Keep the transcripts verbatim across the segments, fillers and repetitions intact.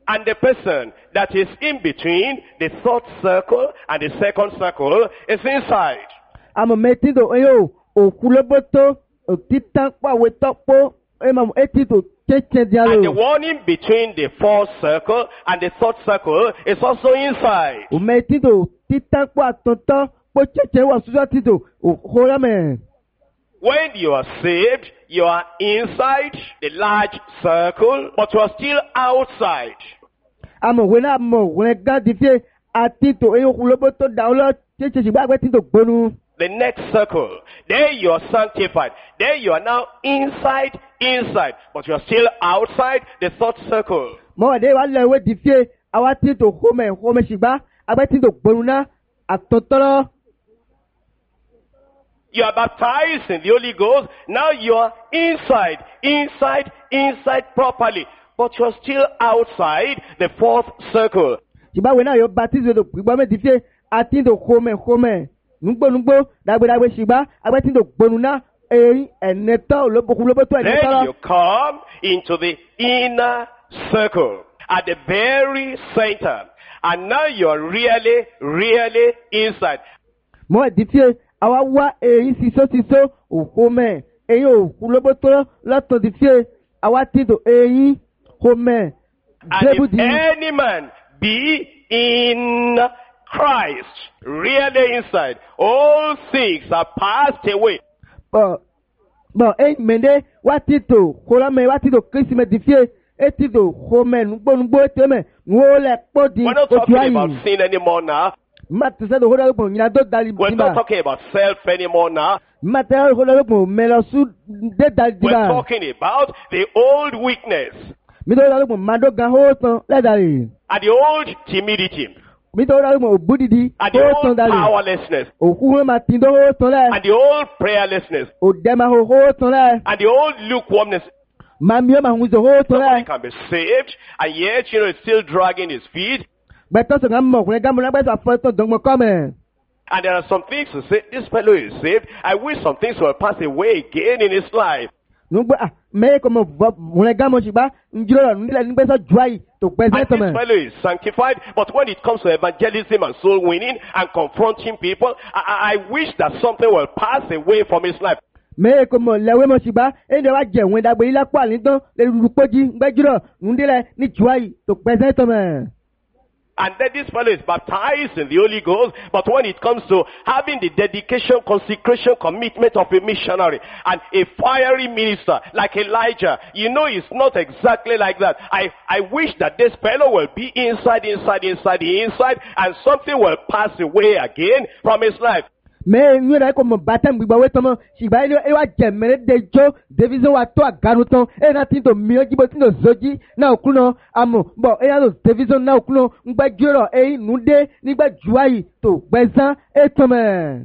And the person that is in between the third circle and the second circle is inside. Amo metido eyo okuloboto otitan pa wetopo emam etito cheche And the dialo. one in between the fourth circle and the third circle is also inside. O metido titan pa tonton po cheche wa suja tito okolame. When you are saved, you are inside the large circle, but you are still outside. Amo wena amo wena gadifie atito eyo okuloboto daolo cheche shigba gbe tito gbonu. The next circle, there you are sanctified. There you are now inside, inside, but you are still outside the third circle. Mo de wa lewe difie awa tito home home shigba agbe tito gbonu na atotoro. You are baptized in the Holy Ghost. Now you are inside, inside, inside properly. But you are still outside the fourth circle. Shigba wena yo baptize do gbigbo me difie atito home home. Nugbo nugbo dagbe dagbe shigba agbe tito gbonu na eyin eneto loboku loboto Then enetoro. you come into the inner circle at the very center. And now you are really, really inside. Mo difie awa wa eyin siso siso home eyin oku loboto loto difie awa tito eyin home. And Debu if di any man be in Christ, really inside, all things are passed away. Bon, bon, eh, mende, watito, kolame, watito, Christmas difie, etito, home, nugbo, nugbo, eteme, ngole, podi, We're not talking otuayi. about sin anymore now. Mate se do hoda lokmo, nyina do dali We're not diba. talking about self anymore now. Mate se hoda lokmo, melo su de dali We're diba. talking about the old weakness Mi do hoda lokmo, mado gan ho ton, le dali. and the old timidity Mi do hoda lokmo, obudidi, and the ho ton old dali. powerlessness Oku ho ma tindo ho ton le. and the old prayerlessness Odema ho ho ton le. and the old lukewarmness. Mami o ma hunzo ho ton Somebody le. can be saved and yet, you know, is still dragging his feet. Beto se ngam mo, kune gamu na beto afo ton dongmo kome. And there are some things to say, this fellow is saved. I wish some things will pass away again in his life. Nugba ah me como kune gamu shigba, njiro ndile ngbe so joy to pese And to this me. fellow is sanctified, but when it comes to evangelism and soul winning and confronting people, I, I I wish that something will pass away from his life. Me como lewe mo shigba, ende wa je wen dagbe ila kwa nidan le rupoji ngbe jiro ndile ni joy to pese to me. And then this fellow is baptized in the Holy Ghost, but when it comes to having the dedication, consecration, commitment of a missionary and a fiery minister like Elijah, you know it's not exactly like that. I, I wish that this fellow will be inside, inside, inside, inside, and something will pass away again from his life. Me nyura como batam gbigba we tomo shigba ile e wa je mere dejo division wa to aganu ton e na tin to mi ojibo tin to zoji na okuno amo bo e ya lo division na okuno ngba jiro e nude nigba juai to gbezan e tome.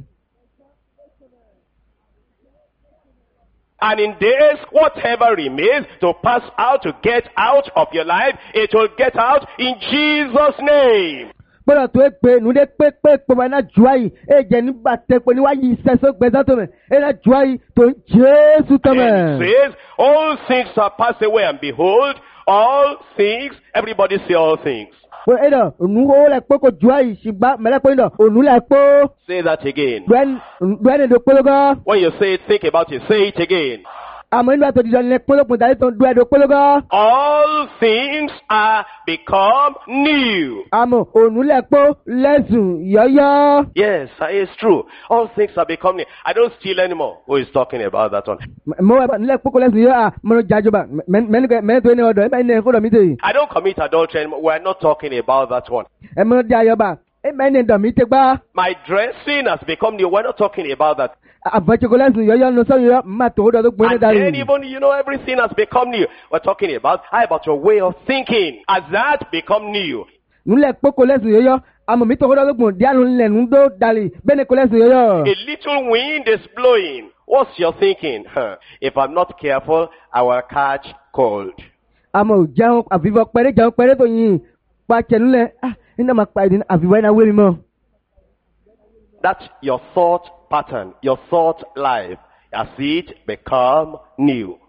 And in days, whatever remains to pass out, to get out of your life, it will get out in Jesus' name. Gbọ́dọ̀ tó e pé nude pé pé pé wa na juai e je nígbà te pé ni wa yi se so gbezan to me e na juai to Jesu to And me. it says, all things are passed away, and behold, all things, everybody say all things. Bo e do nu o le pé ko juai shigba mele pé ndo onu le pé Say that again. dwen dwen do pologo. When you say it, think about it. Say it again. Àmọ́ inú àtòjì lọ ní pọ́lọ́pọ̀ dárí tó ń dúró ẹ̀dọ̀ pọ́lọ́gọ́. All things are become new. Àmọ́ ònúlẹ̀pọ̀ lẹ́sùn yọ́yọ́. Yes, it's true. All things are become new. I don't steal anymore. Who is talking about that one? Mo wà nílẹ̀pọ̀ kọ́ lẹ́sùn yọ́ à mọ̀rọ̀ jàjọba mẹ́rin tó ní ọ̀dọ̀ ẹ̀ bá ní ẹ̀kọ́ lọ mí tèyí. I don't commit adultery anymore. We're not talking about that one. Ẹ mọ̀rọ̀ di ayọ̀bà ẹ̀ bá ní ẹ̀dọ̀ mí tẹ́ gbá. My dressing has become new. We're not talking about that. Àbọ̀chẹ̀kọ̀ lẹ́sùn yọ́yọ́ ní sọ́yún yọ́ má tó dọ̀ tó gbé ní And darí. then even, you know, everything has become new. We're talking about, how about your way of thinking? Has that become new? Nílẹ̀pọ̀ kọ́ lẹ́sùn yọ́yọ́ àmọ́ mi tó dọ̀ tó gbọ̀n díàlú ńlẹ̀ ń dó darí bẹ́ẹ̀ ni kọ́ lẹ́sùn yọ́yọ́. A little wind is blowing. What's your thinking? Huh. If I'm not careful, I will catch cold. Àmọ́ jẹun àfihàn pẹ̀lẹ́ jẹun pẹ̀lẹ́ tó yin pàṣẹ nílẹ̀ ah iná máa pa ìdí àfihàn iná wé mi mọ́. That's your thought pattern, your thought life. Has it become new?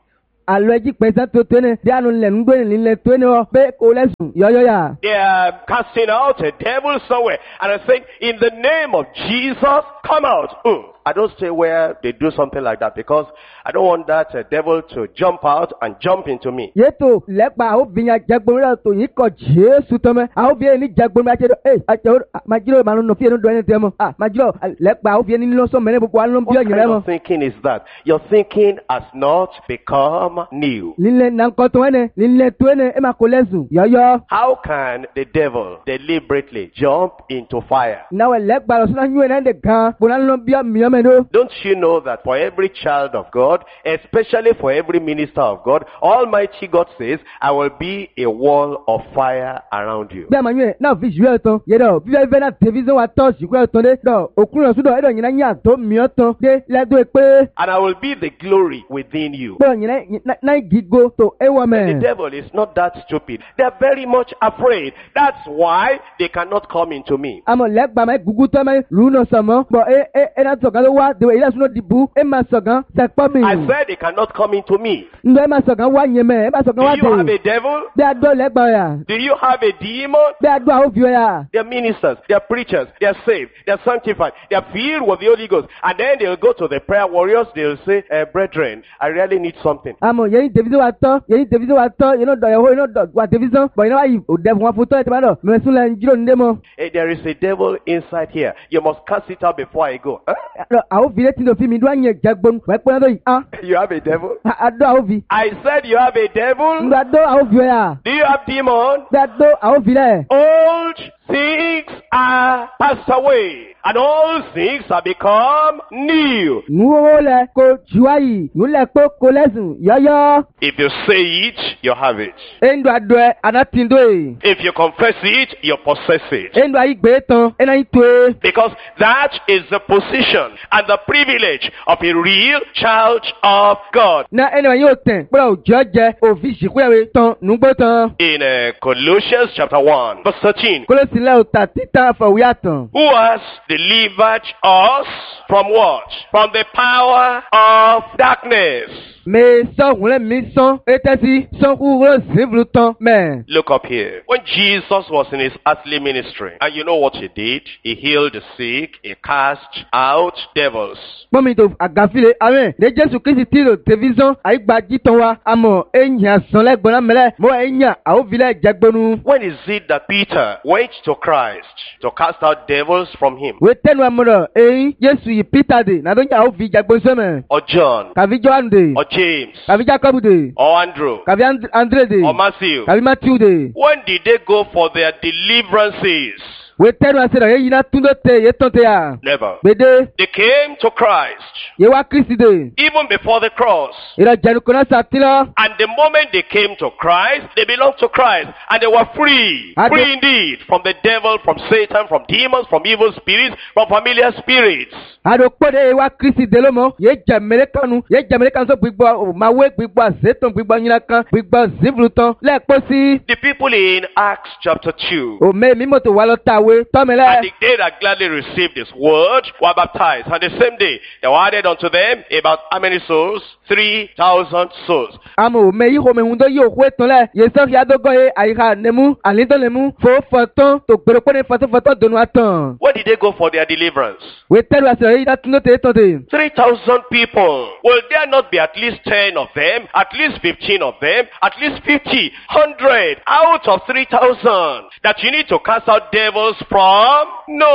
alo eji pesa to to ne dia no le ngdo ni le to ne o pe ko lesun yo yo ya. They are casting out a devil somewhere. And I think, in the name of Jesus, come out. Mm. I don't say where they do something like that because I don't want that uh, devil to jump out and jump into me. Yeto lepa o binya jagbon ra to yin ko Jesu to me. A o bi ni jagbon ma che do eh a che ma jiro ma no fi no do ni te mo. Ah ma jiro lepa o bi ni lo so me ne bu kwa lo bi What yin kind mo. of thinking is that? Your thinking has not become new. Lile na ko to ne lile to ne e ma ko lesun yo yo. How can the devil deliberately jump into fire? Na we lepa lo so na nyu na de gan bo na lo bi mi o me do. Don't you know that for every child of God, especially for every minister of God, Almighty God says, I will be a wall of fire around you. Be ma nyu na fi ju ton ye do bi ve na television wa to si ko ton de do okun lo su do e do yin na nya to mi o ton de le do pe. And I will be the glory within you. Bo yin na na gigo to e wo me. The devil is not that stupid. They're very much afraid. That's why they cannot come into me. Amo lepa ma gugu to ma ru no samo bo e e e na to kan wa de ila suno dibu e ma sogan se po mi. I said they cannot come into me. Ndo e ma sogan wa yen me e ma sogan Do wa you have de. a devil? Be ado lepa ya. Do you have a demon? Be ado a ovio ya. They're ministers, they're preachers, they're saved, they're sanctified, they're filled with the Holy Ghost. And then they'll go to the prayer warriors, they'll say, eh, brethren, I really need something. Amo yen television wa to yen television wa to you know do yo you know do wa television but you know why o devil wa foto e te ma do me sun la njiro nde mo. Eh, there is a devil inside here. You must cast it out before I go. Huh? A o vi le tin do fi mi do anye jagbon we pe na do yi ah. You have a devil? Ado a o vi. I said you have a devil? Ndo ado a o vi ya. Do you have demon? Be ado a o vi le. Old things are passed away, and all things are become new. Nu le ko juayi nu le po ko lesun yo yo. If you say it, you have it. Endo ado e anatindo e. If you confess it, you possess it. Endo ayi gbe tan ena yi to e. Because that is the position and the privilege of a real child of God. Na eno yi o ten pé o joje o fi siku yawe tan nugbo tan. In uh, Colossians chapter one, verse thirteen, Kolosi le o ta titan fa wi atan. who has delivered us from what? From the power of darkness. Me so wule mi son etesi son ku ro sivlu tan me. Look up here. When Jesus was in his earthly ministry, and you know what he did? He healed the sick, he cast out devils. Momi to agafile amen. De Jesu Christ ti lo television ayi gba jitan wa amo enya san le gbona mele mo enya a o vile jagbonu. When is it that Peter went to Christ to cast out devils from him? We tenu amoro eyin Jesu yi Peter de na do nya o vi jagbon so me. Or John? Kavi Joan de. Or James? Kavi Jacob de. Or Andrew? Kavi And- Andre de. Or Matthew? Kavi Matthew de. When did they go for their deliverances? We tenu asira ye yina tundo te ye tonte ya. Never. Bede They came to Christ ye wa Christ de. even before the cross. Ira janu kona satila. And the moment they came to Christ, they belonged to Christ. And they were free. Ade- Free indeed. From the devil, from Satan, from demons, from evil spirits, from familiar spirits. Ado pode ye wa Christ de lo mo ye jamele kanu ye jamele kan so gbigbo o ma we gbigbo azeton gbigbo yina kan gbigbo zivlu tan le po si. The people in Acts chapter two, O me mi moto wa lo tawe and tomele. the day that gladly received this word, were baptized. And the same day, there were added unto them about how many souls? Three thousand souls. Amo me yi ho me hundo yo hwe ton le ye so ya do go ye ayiha nemu alindo nemu fo foton to gbero pone foton foton donu atan. Where did they go for their deliverance? We telu asira ye da tundo te tonte. Three thousand people. Will there not be at least ten of them? At least fifteen of them? At least fifty? Hundred? Out of three thousand? That you need to cast out devils from?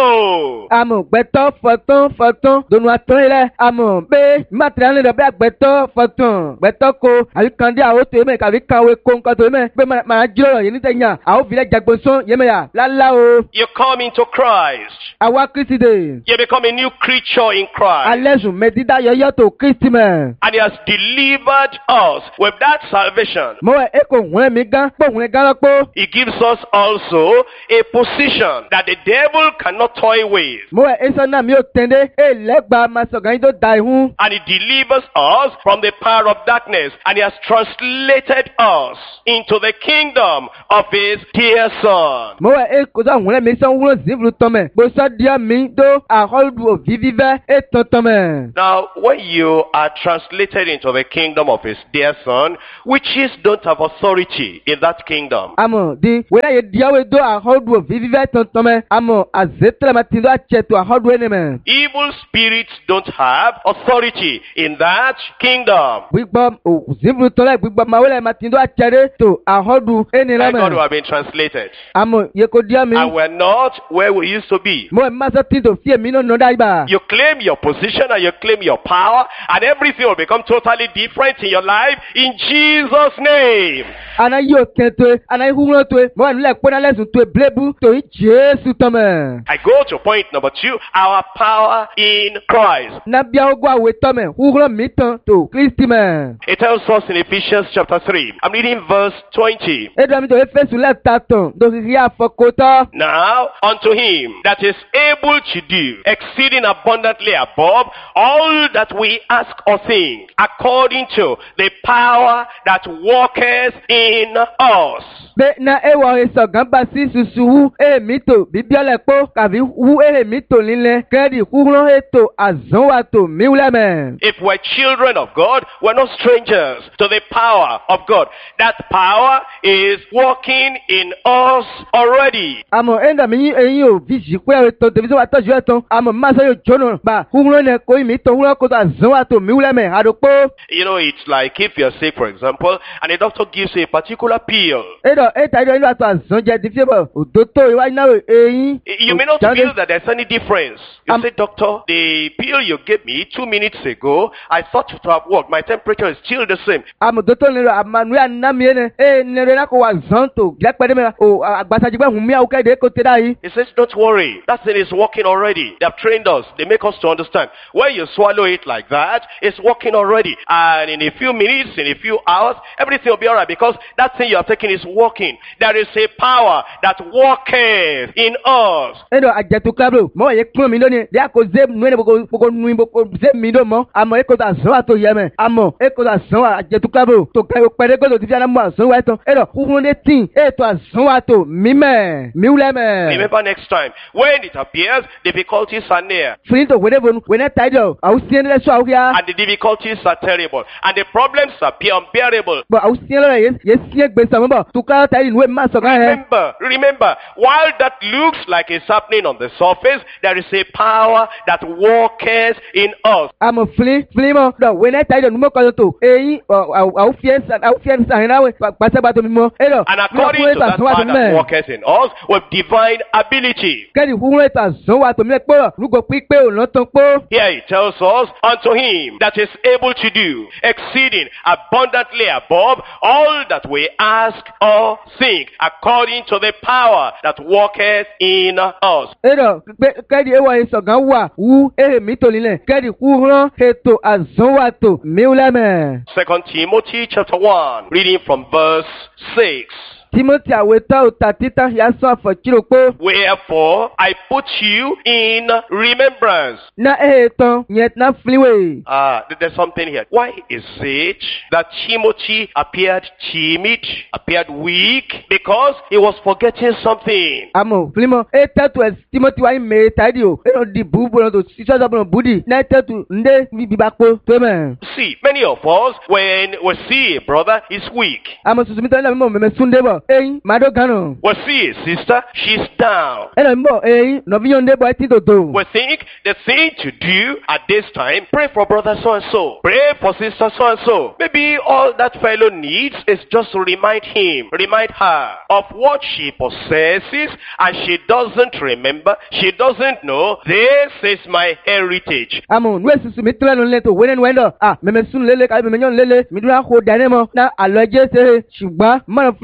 No. Amo gbeto foton foton donu atan le amo be material le be gbeto foton gbeto ko alikande a o to me ka vi kanwe ko nkan to me be ma ma jiro ye ni tenya a o vile jagbonson ye me ya lala o You come into Christ. awa Christ de You become a new creature in Christ. alezu medida yoyo to Christ me And he has delivered us with that salvation. mo e ko hun mi gan po hun gan po He gives us also a position that the devil cannot toy with. Mo wẹ̀ ẹ̀sọ́ náà mi ò tẹ̀lé ẹ̀ lẹ́gbàá máa sọ̀gá yín tó da ìhun. And he delivers us from the power of darkness. And he has translated us into the kingdom of his dear son. Mo wẹ̀ ẹ̀ kò sọ àwọn ẹ̀mí sọ wúlò zìbùrù tọ́mẹ̀. Bó sọ díẹ̀ mi tó àhọ́dù òbí fífẹ́ ẹ̀ tán tọ́mẹ̀. Now, when you are translated into the kingdom of his dear son, witches don't have authority in that kingdom. Àmọ̀ di wẹ́n yẹ díẹ̀ tó àhọ́dù òbí fífẹ́ tán tọ́mẹ̀. Àmọ̀ àzẹ́tẹ̀lẹ̀ máa ti tó àtsẹ̀tò àhọ́dù ẹ̀ nìmẹ̀. Evil spirits don't have authority in that kingdom. Gbígbọ́ zìbùrù tọ́lẹ̀ gbígbọ́ máa wẹ́lẹ̀ máa ti tó àtsẹ̀rẹ̀ tó àhọ́dù ẹ̀ Thank God we nìmẹ̀. have been translated. Àmọ̀ yẹ kò díẹ̀ mi. And we're not where we used to be. Mo wẹ̀ máa sọ tí tó fi èmi náà nọ dá ibà. You claim your position and you claim your power, and everything will become totally different in your life in Jesus' name. Ana yi o kẹ́ to ye, ana yi huhun to ye, mo wà nílẹ̀ kpọ́nà lẹ́sùn to ye bilebu to yi Jésù tọ́mẹ̀. I go to point number two, our power in Christ. Nabiawo gbọ́ àwẹ̀ tọ́mẹ̀, huhun mi tán to Kristi mẹ̀. It tells us in Ephesians chapter three. I'm reading verse twenty. Edu mi to Efesu lẹ́ta tán, to sisi àfọkótọ́. Now, unto him that is able to do exceeding abundantly above all that we ask or think, according to the power that worketh in us. Bẹ́ na ewọ ìsọ̀gán bá sí susu hu èmi tó bíbíọ́lẹ̀ kpó kàbí hu èmi tó lílẹ̀ kẹ́rì huhun ètò àzọ́wà tó miwulẹ̀ mẹ́. If we're children of God, we're not strangers to the power of God. That power is working in us already. Àmọ̀ ẹ̀ńdà mi ẹ̀yin ò bí jìkú ẹ̀ tó tẹ̀bí sọ́wọ́ àtọ́jú ẹ̀ tán. Àmọ̀ máa sọ yóò jóná bá huhun ẹ̀ kó ìmí tó huhun kó tó àzọ́wà tó miwulẹ̀ mẹ́ àdókò. You know, it's like if you're sick, for example, and the doctor gives you a particular pill. Ẹ̀dọ̀ ẹ̀ta ìdọ̀ ìlú àtọ̀ àzọ́jẹ ti fi bọ̀ òtótó ìwájú náà ẹ̀yìn. You may not feel that there's any difference. You Um, say, doctor, the pill you gave me two minutes ago, I thought it would have worked. My temperature is still the same. Àmọ̀ tó tó nílò àmàlú ànámi ẹni ẹ̀ nílò náà kó wà zọ́n tó gílápẹ̀dé mi ò àgbàsàjìgbẹ́ hùn mí àwòkẹ́ ìdè kò tẹ̀ dá yìí. He says, don't worry. That thing is working already. They have trained us. They make us to understand. When you swallow it like that, it's working already. And in a few minutes, in a few hours, everything will be alright because that thing you have taken is working. There is a power that worketh in us. Ẹ̀dọ̀ àjẹtù kábò mọ̀ yẹ kúrò mi lónìí díẹ̀ kò zé nu ẹni boko boko nu ibo kò zé mi dò mọ́ àmọ̀ ẹ̀ kò tó àzọ́wà tó yẹ mẹ́ àmọ̀ ẹ̀ kò tó àzọ́wà àjẹtù kábò tó kẹ́ pẹ̀lẹ́ kò tó ti fi àná mọ̀ àzọ́wà ẹ̀ tán ẹ̀dọ̀ huhun dé tì ẹ̀ tó àzọ́wà tó mímẹ́ miwulẹ̀ mẹ́. Remember next time, when it appears, difficulties are near. Fini tó wẹ́dẹ́ bonu wẹ́dẹ́ tàyẹ̀dọ̀ àwùsíyẹn lẹ́sọ̀ àwùyá. And the difficulties are terrible. And the problems appear unbearable. Bọ̀ àwùsíyẹn lọ́rọ̀ yẹ yẹ síyẹn gbèsè àmọ́ bọ̀ tukọ̀ tàyẹ̀ ìwé má sọ̀kan yẹn. Remember, remember, while that looks like it's happening on the surface, there is a power that worketh in us. Àmọ̀ fili fili mọ̀ dọ̀ wẹ́dẹ́ tàyẹ̀dọ̀ numọ̀ kọ́ tó eyín àwùfíyẹn àwùfíyẹn sàhìnáwé pàṣẹpàtó mímọ́ ẹ̀dọ̀. And according to that power that worketh in us, with divine ability. Kẹ́ni huhun ètò àzọ́wà tó mílẹ̀ kpọ́rọ̀ rúgbò pípé òun tán kpó. Here it tells us, unto him that is able to do exceeding abundantly above all that we ask or think, according to the power that worketh in us. Ẹ̀dọ̀ kẹ́ni ewọ̀ ìsọ̀gán wà wú èmi tó lílẹ̀ kẹ́ni huhun ètò àzọ́wà tó miwulẹ̀ mẹ́. Second Timothy chapter one, reading from verse six. Timothy àwẹ̀tọ́ òtà títà yasọ́ àfọ̀kírò pé. Wherefore I put you in remembrance. Na ehe tán yẹn tán filiwe. Ah, uh, there's something here. Why is it that Timothy appeared timid, appeared weak? Because he was forgetting something. Àmọ̀ filimọ̀ e tẹ́tù ẹ̀ Timothy wáyé mẹ́ẹ̀ tàdí o. E yóò di bùbù náà tó sísọ́ sọ́kùnrin bùdì. Náà tẹ́tù ndé bíbá kpó tó mẹ́. See, many of us, when we see a brother, he's weak. Àmọ̀ sùsùmí tán ní àmì mẹ́mẹ́ súndé bọ̀. Eyin màdó gánà. We see a sister, she's down. Ẹ lọ mbọ̀ eyin nọ̀bíyàn ndé bọ̀ ẹ ti tòtò. We think the thing to do at this time, pray for brother so and so, pray for sister so and so. Maybe all that fellow needs is just to remind him, remind her of what she possesses, and she doesn't remember, she doesn't know, this is my heritage. Àmọ̀ nú èsùsù mi tẹ́lẹ̀ nù lẹ́tọ̀ wẹ́nẹ́ nù wẹ́ndọ̀. À mẹ́mẹ́ sún lélẹ̀ kàbí mẹ́mẹ́ yàn lélẹ̀ mi dúró àkó dání mọ́. Ná àlọ́ ẹjẹ́ ṣe ṣùgbọ́n mọ́nà fúlọ̀ nú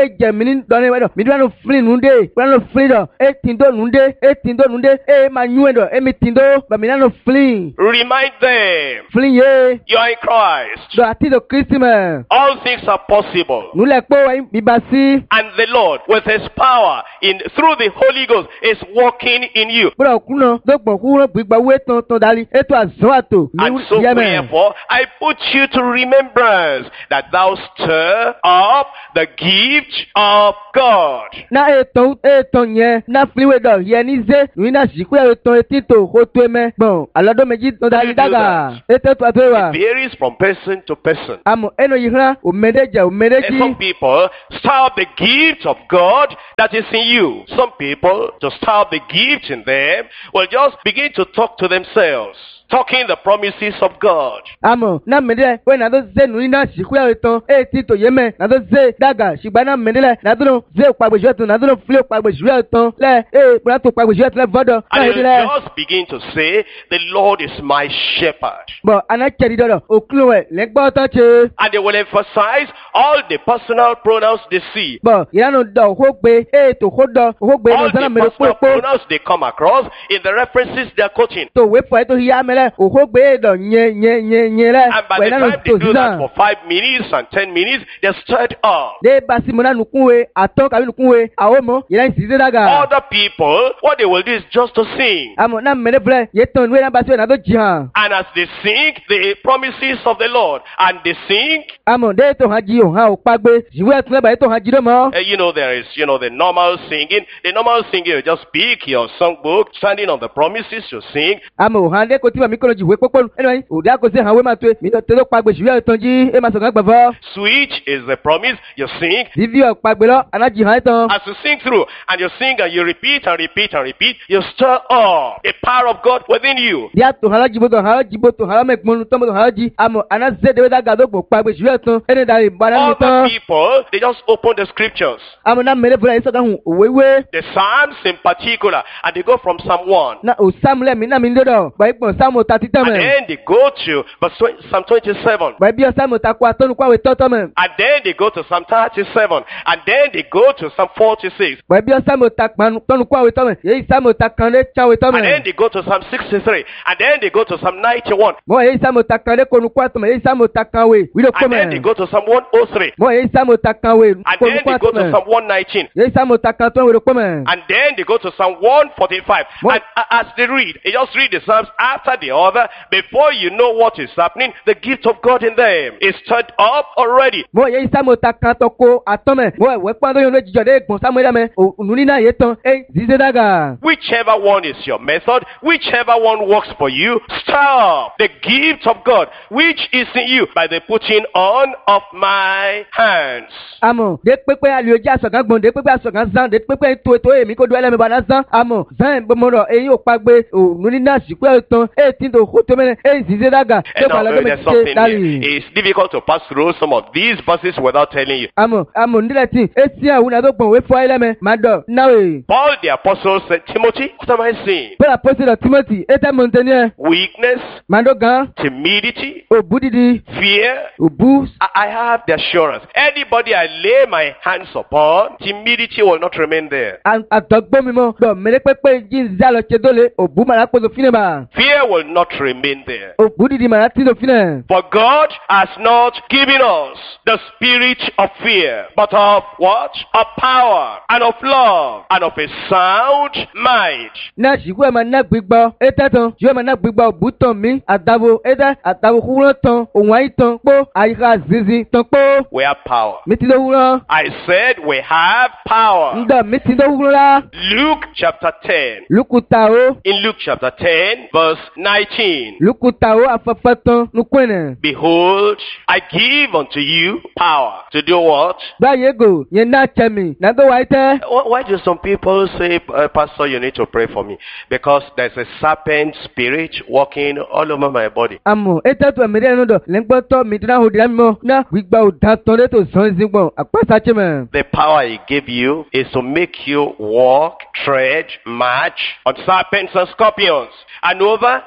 e jemini doni wedo mi dwano flin nunde dwano flin do e tindo nunde e tindo nunde e manyue do e mi tindo ba mi dwano flin Remind them, flin ye you are in Christ. do ati do Kristi me All things are possible. nule po wa mi basi And the Lord, with His power in through the Holy Ghost, is working in you. bro kuno do gbo kuno gbigba we ton ton dali eto azon ato And mi so yeme therefore, I put you to remembrance that thou stir up the gift of God. na eton eton yẹn na fliwe do yẹn ni ze ni na siku eton etito ko to me gbon alodo meji ton dali daga eto to apewa Varies from person to person. amo eno yihra o medeja o And medeji some people stir up the gift of God that is in you. Some people, to stir up the gift in them, will just begin to talk to themselves, talking the promises of God. amo na medele we na do ze nu na siku eton etito yeme na do ze daga sigba na medele na do ze pagbe ju eton na do fli pagbe ju eton le e bra to pagbe ju eton le vodo na And edele you just begin to say, the Lord is my shepherd. bo ana cheri do o kluwe le gbo to che And they will emphasize all the personal pronouns they see. bo iranu do ho gbe e to ho do ho gbe All no sana the me personal po po pronouns they come across in the references they are quoting. to we fo to hiya mele o ho gbe do nye nye nye nye le And by we the na no time they to do that sisan for five minutes and ten minutes, they're stirred up. de basi mo na nukunwe aton kabi nukunwe awo mo ira si de daga Other people, what they will do is just to sing. amo na mele ble ye ton we na basi we na do jihan And as they sing the promises of the Lord, and they sing, amo de to haji o ha o pagbe jiwe tun ba to haji do mo uh, you know, there is, you know, the normal singing. The normal singing, you just speak your songbook, standing on the promises, you sing. amo ha de ko ti ba mi ko jiwe popo eno yi o da ko se ha we ma to mi to te do pagbe jiwe ton ji e ma so kan gbavo Switch is the promise, you sing. vivi o pagbe lo ana jihan ton As you sing through, and you sing and you repeat and repeat and repeat, you stir up the power of God within you. dia to hala jibo to hala jibo to hala me gbonu to mo to hala ji amo ana ze de we daga do gbo pagbe jiwe ton ene dari bana mi Other ton people, they just open the scriptures, amo na mele ble so kan hu owewe the Psalms in particular, and they go from Psalm one. na o samle mi na mi ndo do ba ipon samo thirty And tame then they go to verse twenty, Psalm twenty-seven. ba bi o samo ta kwa tonu kwa we to tame And then they go to Psalm thirty-seven. And then they go to Psalm forty-six. ba bi o samo ta panu tonu kwa we tame ye samo ta kan le cha we And then tame they go to Psalm sixty-three. And then they go to Psalm ninety-one. mo ye samo ta kan le konu kwa tame ye samo ta kan we wi do And then they come go to Psalm one oh three. mo ye samo ta kan we And konu then they kwa go to tame Psalm one nineteen. ye samo ta kan ton we do come And then they go to Psalm one forty-five. What? And a- as they read, they just read the Psalms after the other. Before you know what is happening, the gift of God in them is stirred up already. mo ye samo ta kan to ko atome mo we pa do yo le jijo de gbon samuel me o nuni na ye ton e zize daga Whichever one is your method, whichever one works for you, stir up the gift of God which is in you by the putting on of my hands. amo de pepe ali o ja so kan gbon de pepe aso kan zan de pepe to to emi ko do ele me bana zan amo zan bo mo ro e yo pagbe o nuni na si pe ton e tin to ko to me e zize daga And de pa now lo me there's se something dali here. It's difficult to pass through some of these verses without telling you. amo amo ndile tin e ti a una do gbon we fo ele me ma do na we Paul the apostle said, Timothy, what am I saying? pe apostle Timothy e te montenier Weakness, ma do gan timidity, o budidi fear. o bu I I have the assurance. Anybody I lay my hands upon, timidity will not remain there. atogbo mi mo do mere pepe jin za lo che dole o bu mara po so fine ba Fear will not remain there. o budidi mara ti do fine For God has not given us the spirit of fear, but of what? Of power, and of love, and of a sound mind. na siku e ma na gbigbo e te tan ju e ma na gbigbo bu tan mi adabo e te adabo kuran tan ohun ayi tan po ayika zizi tan po We have power. mi ti do wuran I said we have power. ndo mi ti do wuran la Luke chapter ten. lukuta o In Luke chapter ten, verse nineteen. lukuta o afefe tan nukwene Behold, I give unto you power to do what? gbaye go yen na chemi na do wa ite Why why do some people say, uh, Pastor, you need to pray for me? Because there's a serpent spirit walking all over my body. amo e te to e mere no do le ngbo to mi dina ho dira mi mo na gbigba o dan tan le to san zigbon apasa cheme The power he gave you is to make you walk, tread, march on serpents and scorpions, and over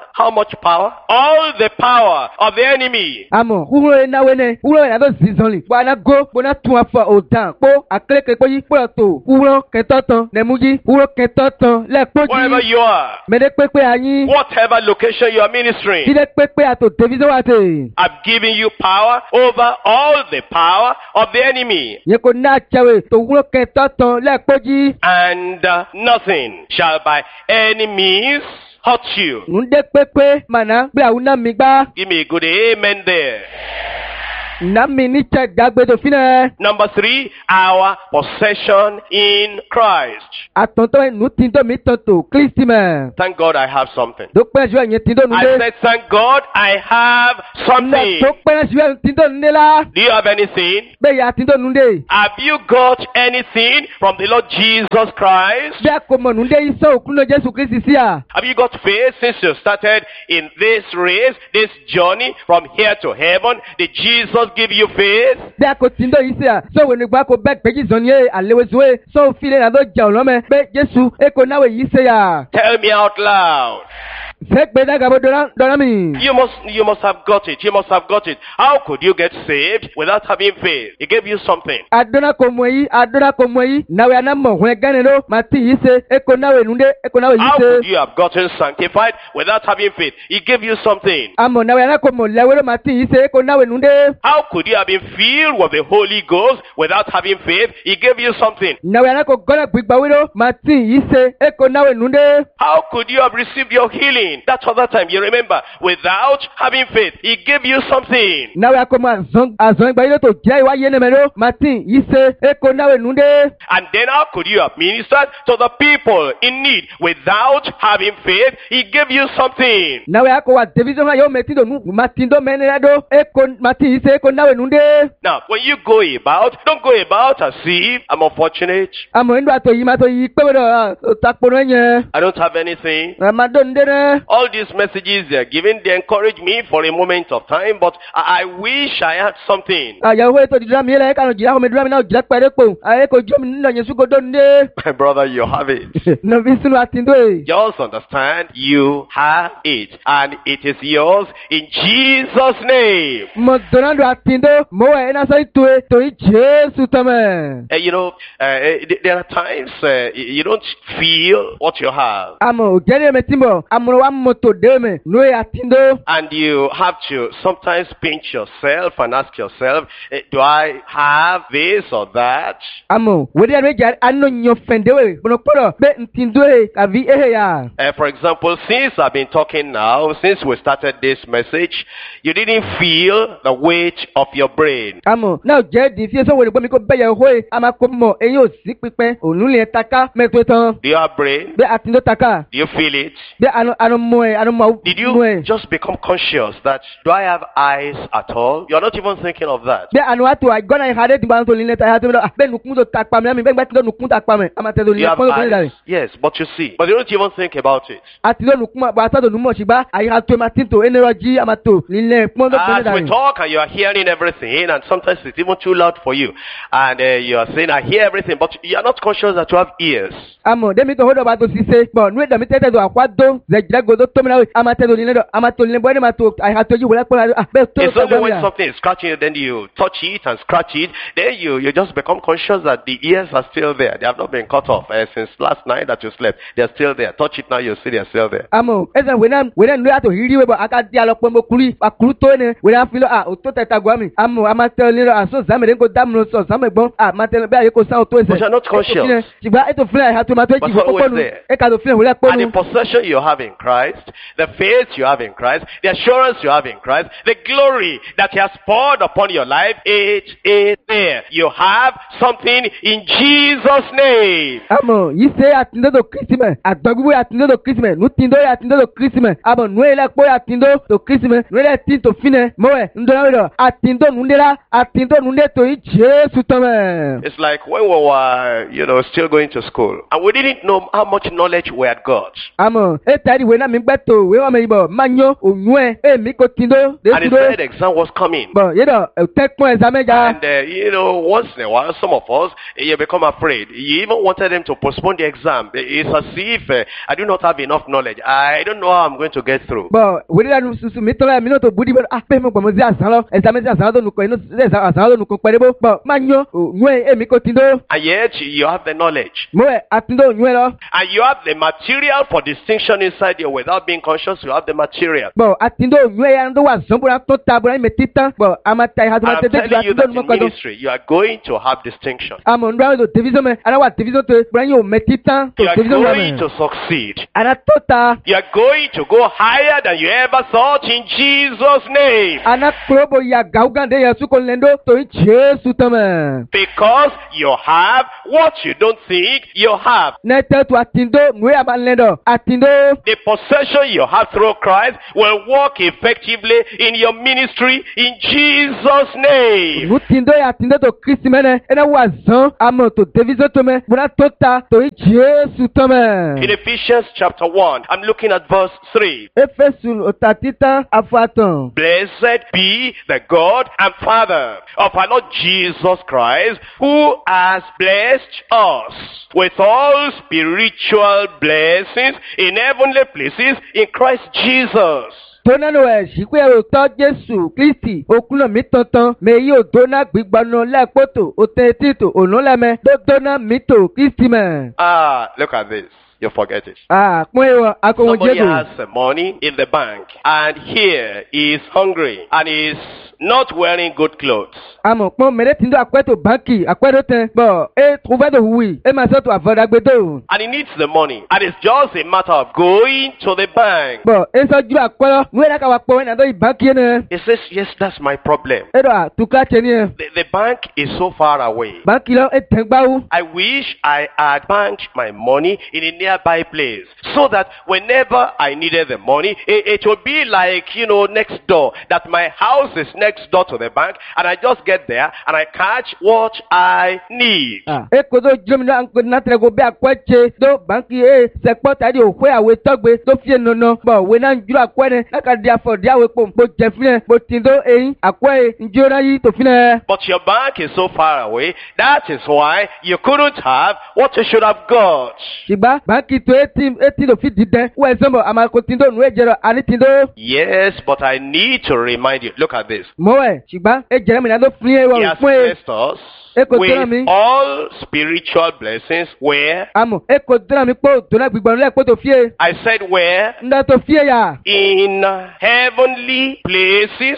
How much power? All the power of the enemy. Àmọ̀ wúwo ẹ̀ náwó ẹ̀ wúwo ẹ̀ nàdó zizọ́nì. Wà á ná go gbóná tún afọ òdàn kpó àkèlékè kpó yí kpó tó wúwo kẹtọ́ tán nẹ̀mújí wúwo kẹtọ́ tán lẹ́kpó Wherever jí. you are, Mẹ̀dẹ́ pépé anyi. whatever location you are ministering, Jídé pépé àtò tẹ̀físọ́ wa tè. I've given you power over all the power of the enemy. Yẹ kò ná àtsẹ̀wé tó wúwo kẹtọ́ tán lẹ́kpó jí. And uh, nothing shall by any means hurt you. Nùdé pépé màná bí àwọn náà mi gbá. Give me a good amen there. Nà mi ní tsẹ̀ dàgbẹ́dọ̀ fínẹ̀. Number three, our possession in Christ. Àtọ̀ntọ̀ ẹ̀ nù tìǹdọ̀ mi tọ̀ tó Kristi mẹ̀. Thank God I have something. Tó pẹ́ ju ẹ̀yẹ tìǹdọ̀ nù I dé. said, thank God I have Nà something. tó pẹ́ ju ẹ̀yẹ tìǹdọ̀ nù dé la. Do you have anything? Bẹ́ẹ̀ yà tìǹdọ̀ nù dé. Have you got anything from the Lord Jesus Christ? Bí a kò mọ̀ nù dé iṣẹ́ òkú ló Jésù Kristi sí à. Have you got faith since you started in this race, this journey from here to heaven? Did Jesus give you faith? Bí a kò tìǹdọ̀ yìí sí à. Sọ̀wé nígbà kò bẹ́ẹ̀ gbẹ́jì zọ̀ ní àléwézuwé. Sọ̀wọ́ fi lè nà tó jà ọ̀lọ́mẹ. Bẹ́ẹ̀ Jésù èkó náwó yìí sí à. Tell me out loud. Fẹ́gbẹ́ dàgàbọ̀ dọ́là mi. You must, you must have got it. You must have got it. How could you get saved without having faith? He gave you something. Adona kò mọ̀ yìí, adona kò mọ̀ yìí. Nàwé àná mọ̀ hùwẹ̀ gánà ló. Màá tì yìí ṣe. Èkó náwó nù dé. Èkó náwó yìí How ṣe. could you have gotten sanctified without having faith? He gave you something. Àmọ̀ nàwé àná kò mọ̀ lẹ́wọ́ ló. Màá tì yìí ṣe. Èkó náwó nù dé. How could you have been filled with the Holy Ghost without having faith? He gave you something. Nàwé àná kò gọ́nà gbígbà wí ló. Màá tì yìí ṣe. Èkó náwó nù dé. How could you have received your healing that other time? You remember, without having faith, He gave you something. Nàwé àkọ́mọ àzọ́n àzọ́n ìgbà yìí ló tó jẹ́ ìwá yẹn nẹ́mẹ̀ ló. Màá tì yìí ṣe. Èkó náwó nù dé. And then how could you have ministered to the people in need without having faith? He gave you something. Nàwé àkọ́wà division náà yóò mẹ́tí dònú. Màá tì dó mẹ́rin rẹ̀ dó. Èkó màá tì yìí ṣe. Èkó náwó nù dé. Now, when you go about, don't go about as if I'm unfortunate. Àmọ̀ inú àtò yìí máa tó yìí pé wọ́n takpọ̀nù ẹ̀yẹ. I don't have anything. Àmàdó ń dé náà. All these messages they are giving, they encourage me for a moment of time, but I, I wish I had something. Àyàwó ètò ìdúrà mi yẹlẹ kànú jìlá omi ìdúrà mi náà jìlá pẹ̀lẹ́ pò. Àyè kò jó mi nínú ẹ̀yẹ sùkò dó ń dé. My brother, you have it. Nàbí sínú àtìndó yìí. Just understand you have it, and it is yours in Jesus' name. Mo dọ̀nàdọ̀ àtìndó. Mo wà ẹ̀ náà sọ ìtò ẹ̀ torí Jésù tọ́mẹ̀. Uh, you know, uh, th- there are times uh, y- you don't feel what you have, Àmọ̀ òjẹ́ni ẹ̀mẹ̀ tí mo àmọ̀ wa mọ̀ tó dé mi nù ẹ̀ àtìndó. and you have to sometimes pinch yourself and ask yourself, uh, do I have this or that? Àmọ̀ wòde ẹ̀rọ ìjà àánú yan fẹ̀ndéwé. Bọ̀nọ̀pọ̀lọ̀ bẹ́ẹ̀ ntìndó ẹ̀ kàví ẹ̀hẹ̀ yà. Uh, for example, since I've been talking now, since we started this message, you didn't feel the weight of your brain. Àmọ̀ náà jẹ́ di fi ẹsẹ̀ wòle gbọ́mi kó bẹ́yẹ̀ hóye. Àmà kò mọ̀ eyín ò sí pípẹ́. Ònú lè taka mẹ́tò tán. Do you have brain? Bẹ́ẹ̀ àtìndó taka. Do you feel it? Bẹ́ẹ̀ àánú àánú mọ̀ ẹ̀ àánú mọ̀ Did mọ̀ you ẹ̀. just become conscious that, do I have eyes at all? You're not even thinking of that. Bẹ́ẹ̀ àánú wa tó àgọ́nà ìhàdé tìǹbà tó nílẹ̀ tàyà tó ń lọ. Bẹ́ẹ̀ nùkún tó ta pamẹ́ àmì bẹ́ẹ̀ gbà tìǹdó nùkún ta pamẹ́. Àmà tẹ̀dọ̀ Do you nílẹ̀ have pọ́n tó nílẹ̀ rẹ̀. eyes? Yes, but you see. But you don't even think about it. Àtìndó nùkún àbọ̀ àtàdọ̀ nùmọ̀ ṣùgbọ́n àyíká tó ma tí tó ẹnẹ́rọ̀jì àmà tó nílẹ̀ pọ́n tó tó As nílẹ̀ we rẹ̀. talk and you are hearing everything, and sometimes it's even too loud for you, and uh, you are saying, I hear everything, but you are not conscious that you have ears. Àmọ̀ dẹ́mi tó hódọ̀ bá tó ṣiṣẹ́. Bọ̀ nú ẹ̀dọ̀ mi tẹ́tẹ̀ tó àkwádó zẹ̀jìdá gòdó tó mìíràn àmà tẹ̀dọ̀ nílẹ̀ dọ̀ àmà tó nílẹ̀ bọ́ ẹni mà tó àyíká tó yí wọlé pọ́n rẹ̀ bẹ́ẹ̀ tó It's tó only gbọ́ when mi. something is scratching you, then you touch it and scratch it, then you, you just become conscious that the ears are still there. They have not been cut off uh, since last night that you slept. They're still there. Touch it now, you see they're still there. Àmọ̀ ẹ̀sẹ̀ wẹ̀nà wẹ̀nà nú yàtọ̀ yìí wẹ̀ bọ̀ àká di àlọ́ pọ̀ mọ́ kúrú àkúrú tó ẹni wẹ̀nà fi lọ à òtó tẹ̀ta gbọ́ mi. Àmọ̀ àmà tẹ̀lé nílò àṣọ sàmìlẹ̀ ńkọ dámúnú sọ sàmẹ̀gbọ́n àmà tẹ̀lé bẹ́ẹ̀ ayé kò sáwọn tó ẹsẹ̀. But you're not conscious. Ṣùgbọ́n ètò fúnlẹ̀ àti ọmọ tó But jì it's fún always pọ́nù there. ẹ̀ka tó fúnlẹ̀ wọlé And pọ́nù. the possession you have in Christ, the faith you have in Christ, the assurance you have in Christ, the glory that He has poured upon your life, it is there. You have something in Jesus' name. Àmọ̀ yìí ṣe àtìndódò kìrìsìmẹ̀ àgbàgbé àtìndódò kìrìsìmẹ̀ nùtìndó àtìndódò kìrìsìmẹ̀ àmọ̀ nùyẹ̀lẹ̀ kpó àtìndó tó kìrìsìmẹ̀ nùyẹ̀lẹ̀ tí tó finẹ̀ mọ̀wẹ̀ ndọ́nàwẹ̀dọ̀ àtìndó nùndẹ́lá àtìndó nùndẹ́ tó yìí Jésù tọ́mẹ̀. It's like when we were, you know, still going to school, and we didn't know how much knowledge we had got. Àmọ̀ ètàdì wẹ̀ náà mi gbẹ́ tó wé wọ́n mi bọ̀ máa yán òyún ẹ̀ èmi kò tí ń dó dé And he dúró. said exam was coming. bọ̀ yé dọ̀ tẹ́kùn ẹ̀sà mẹ́jà. And, uh, you know, once in a while, some of us, uh, you become afraid. You even wanted them to postpone the exam. It's as if uh, I do not have enough knowledge. I don't know how I'm going to get through. bọ̀ wòlé lẹ́nu susu mi tọ́lá mi náà tó bùdí bọ̀ ah bẹ́ẹ̀ mo gbọ̀mọ̀ sí àsán lọ ẹ̀sà mi sí àsán lọ nùkọ̀ inú àsán lọ nùkọ̀ pẹ̀lú bọ̀ bọ̀ máa yán òyún ẹ̀ èmi kò tí ń dó. And yet, you have the knowledge. mo ẹ̀ àtúndó òyún ẹ̀ lọ. And you have the material for distinction inside you without being conscious. You have the material. bọ̀ àtúndó òyún ẹ̀ yẹn tó wà zọ́nbùrà tó ta bùrà mi ti tán bọ̀ àmà ta ìhà tó máa I'm tètè jù telling you àtúndó that òyún in mọ́kàndó. ministry, you are going to have distinction. àmọ̀ ndúrà ló division mẹ́ àná wà division tó bùrà yóò mẹ́ ti tán tó You are division mẹ́. going to succeed. àná tó ta You are going to go higher than you ever thought in Jesus' name. àná kúròbó ya gàwùgàndé yẹn sùkò lẹ́ndó tó ń jésù tán mẹ́. Because you have what you don't think you have. nẹ́tẹ̀ tó àtúndó nùwé àbá lẹ́ndọ̀ àtúndó. The possession you have through Christ will work effectively in your ministry in Jesus' name. nu tìndó yà àtúndó tó kristi mẹ́nẹ̀ ẹ̀nà wà zán àmọ̀ tó division tó mẹ́ bùrà tó ta tó ń jésù tán mẹ́. In Ephesians chapter one, I'm looking at verse three. éfésù òtà títán àfàtàn. Blessed be the God and Father of our Lord Jesus Christ, who has blessed us with all spiritual blessings in heavenly places in Christ Jesus. tónánù ẹ̀ ṣìkú ẹ̀rọ tọ́ jésù kristi òkúnà mi tantan mẹ́yì òdóná gbígbọ́nà lẹ́ẹ̀kpọ́tò òtẹ́tìtò ònúlẹ́mẹ́ dódóná mítò kristi mẹ́. Ah, look at this. You forget it. ah pọ́n ẹ̀wọ̀ akọ̀wọ̀n Somebody jésù. has uh, money in the bank, and here he is hungry, and he is not wearing good clothes. àmọ̀ pọ́n mẹ́rẹ́ tìǹdó àpẹ́tò báńkì àpẹ́tò tẹ̀ bọ̀ ẹ̀ tùfẹ́tò wùwì ẹ̀ máa sọ́tò àfọ̀dàgbẹ́tò. And he needs the money, and it's just a matter of going to the bank. bọ̀ ẹ̀ sọ́jú àpẹ́rọ nùwé dàkà wà pọ̀ ẹ̀ nàdó ìbáńkì yẹn nẹ. He says, yes, that's my problem. ẹ̀ dọ̀ àtúkà tẹ̀ ní ẹ̀. The, the bank is so far away. báńkì lọ ẹ̀ tẹ̀ gbáwó. I wish I had banked my money in a nearby place, so that whenever I needed the money, it, it would be like, you know, next door, that my house is next door to the bank, and I just get there and I catch what I need. ẹ̀ kò tó jùlọ mi náà kò náà tẹ̀lé kò bí àpẹ́tse tó báńkì ẹ̀ sẹ̀kpọ́ tàdí òkú àwẹ̀ tọ́gbẹ́ tó fi nọ̀nà bọ̀ wẹ̀ náà ń jùlọ àkọ́ ẹ̀ náà di àfọ̀dí àwẹ̀ pò ń pò jẹ́ fi nẹ̀ pò tìǹdó ẹ̀yìn àkọ́ ẹ̀ ń jẹ́ náà yí tó fi nẹ̀. But your bank is so far away, that is why you couldn't have what you should have got. ṣùgbọ́n báńkì tó etí etí ló fi dìdẹ́ wọ́n ẹ̀ sọ́mọ̀ àmàkò tìǹdó nù ẹ̀ jẹ́rọ àní tìǹdó. Yes, but I need to remind you, look at this. mọ́ ẹ̀ ṣùgbọ́n ẹ̀ jẹ́rẹ́ mi náà ló fún yẹn He wọ̀ has fún ẹ̀. blessed us Eko tell me. with all spiritual blessings. Where? àmọ̀ ẹ̀ kò dúró mi pọ̀ tó náà gbígbọ́n lẹ́ẹ̀kọ́ tó fi ẹ̀. I said where? ńdá tó fi ẹ̀ yà. In heavenly places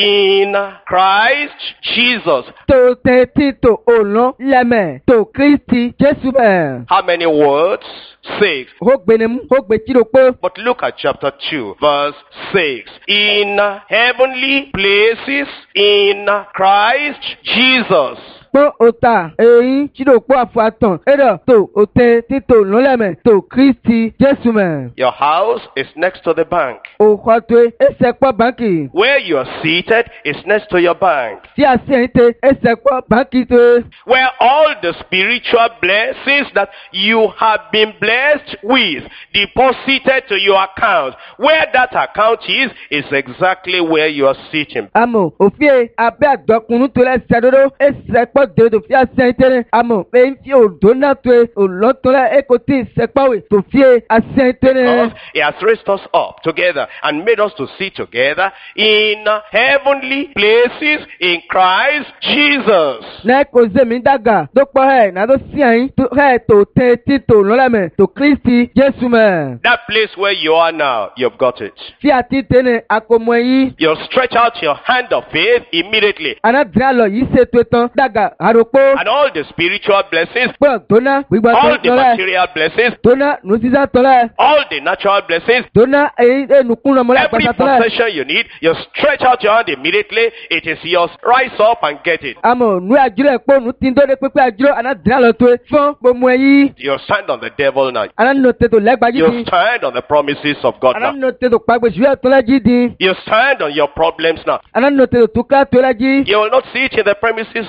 in Christ Jesus. tó tẹ́tí tó òlàn lẹ́mẹ̀ tó kristi jésù bẹ̀. How many words? Six. ó gbé ni mú ó gbé tí ló pé. But look at chapter two, verse six. In heavenly places in Christ Jesus. pọ́n òtà èyí tí ló pọ́ àfọ̀àtàn ẹ̀rọ tó òtẹ́ títò lọ́lẹ́mẹ̀ tó kristi jésù mẹ̀. Your house is next to the bank. òkòtò ẹsẹ̀ pọ̀ báńkì. Where you are seated is next to your bank. tí a sì ń tẹ ẹsẹ̀ pọ̀ báńkì tó. Where all the spiritual blessings that you have been blessed with deposited to your account. Where that account is, is exactly where you are sitting. àmọ̀ òfin abẹ́ àdọ́kùnrin tó lẹ́sẹ̀ dodo ẹsẹ̀ pọ̀ dòdò fi àṣẹ tẹ́lẹ̀ àmọ̀ èyí fi òdò náà tó òlọ́tọ́lá ẹ̀kọ́ tí ìṣẹ́pàwé tó fi àṣẹ tẹ́lẹ̀. Because he has raised us up together and made us to sit together in heavenly places in Christ Jesus. náà kò sẹ́mi dàgà tó pọ̀ ẹ̀ náà tó sí àyín tó ẹ̀ tó tẹ́ tí tó lọ́lẹ́mẹ̀ tó kristi jésù mẹ̀. That place where you are now, you've got it. fi àti tẹ́lẹ̀ àkómọ yìí. You stretch out your hand of faith immediately. anadira lọ yìí ṣètò tán dàgà àròpọ̀. And all the spiritual blessings, pọ̀ tóná gbígbà tó all the tọ́lẹ̀. material blessings, tóná nùsísà tọ́lẹ̀. all the natural blessings, tóná èyí ẹnukún lọmọlẹ́ every àgbàsà tọ́lẹ̀. possession you need, you stretch out your hand immediately. It is yours. Rise up and get it. àmọ̀ nù àjùlọ ẹ̀pọ̀ nù tí ń dọ́dẹ pípẹ́ àjùlọ anadira lọ tó fún gbogbo ẹ̀yí. You stand on the devil now. ananínú tètò lẹ́gbàájì You dín. stand on the promises of God now. ananínú tètò pàgbèsè yóò tọ́lẹ̀ jí dín. You stand on your problems now. ananínú tètò túká tọ́lẹ̀ jí. You will not sit in the premises of your problems.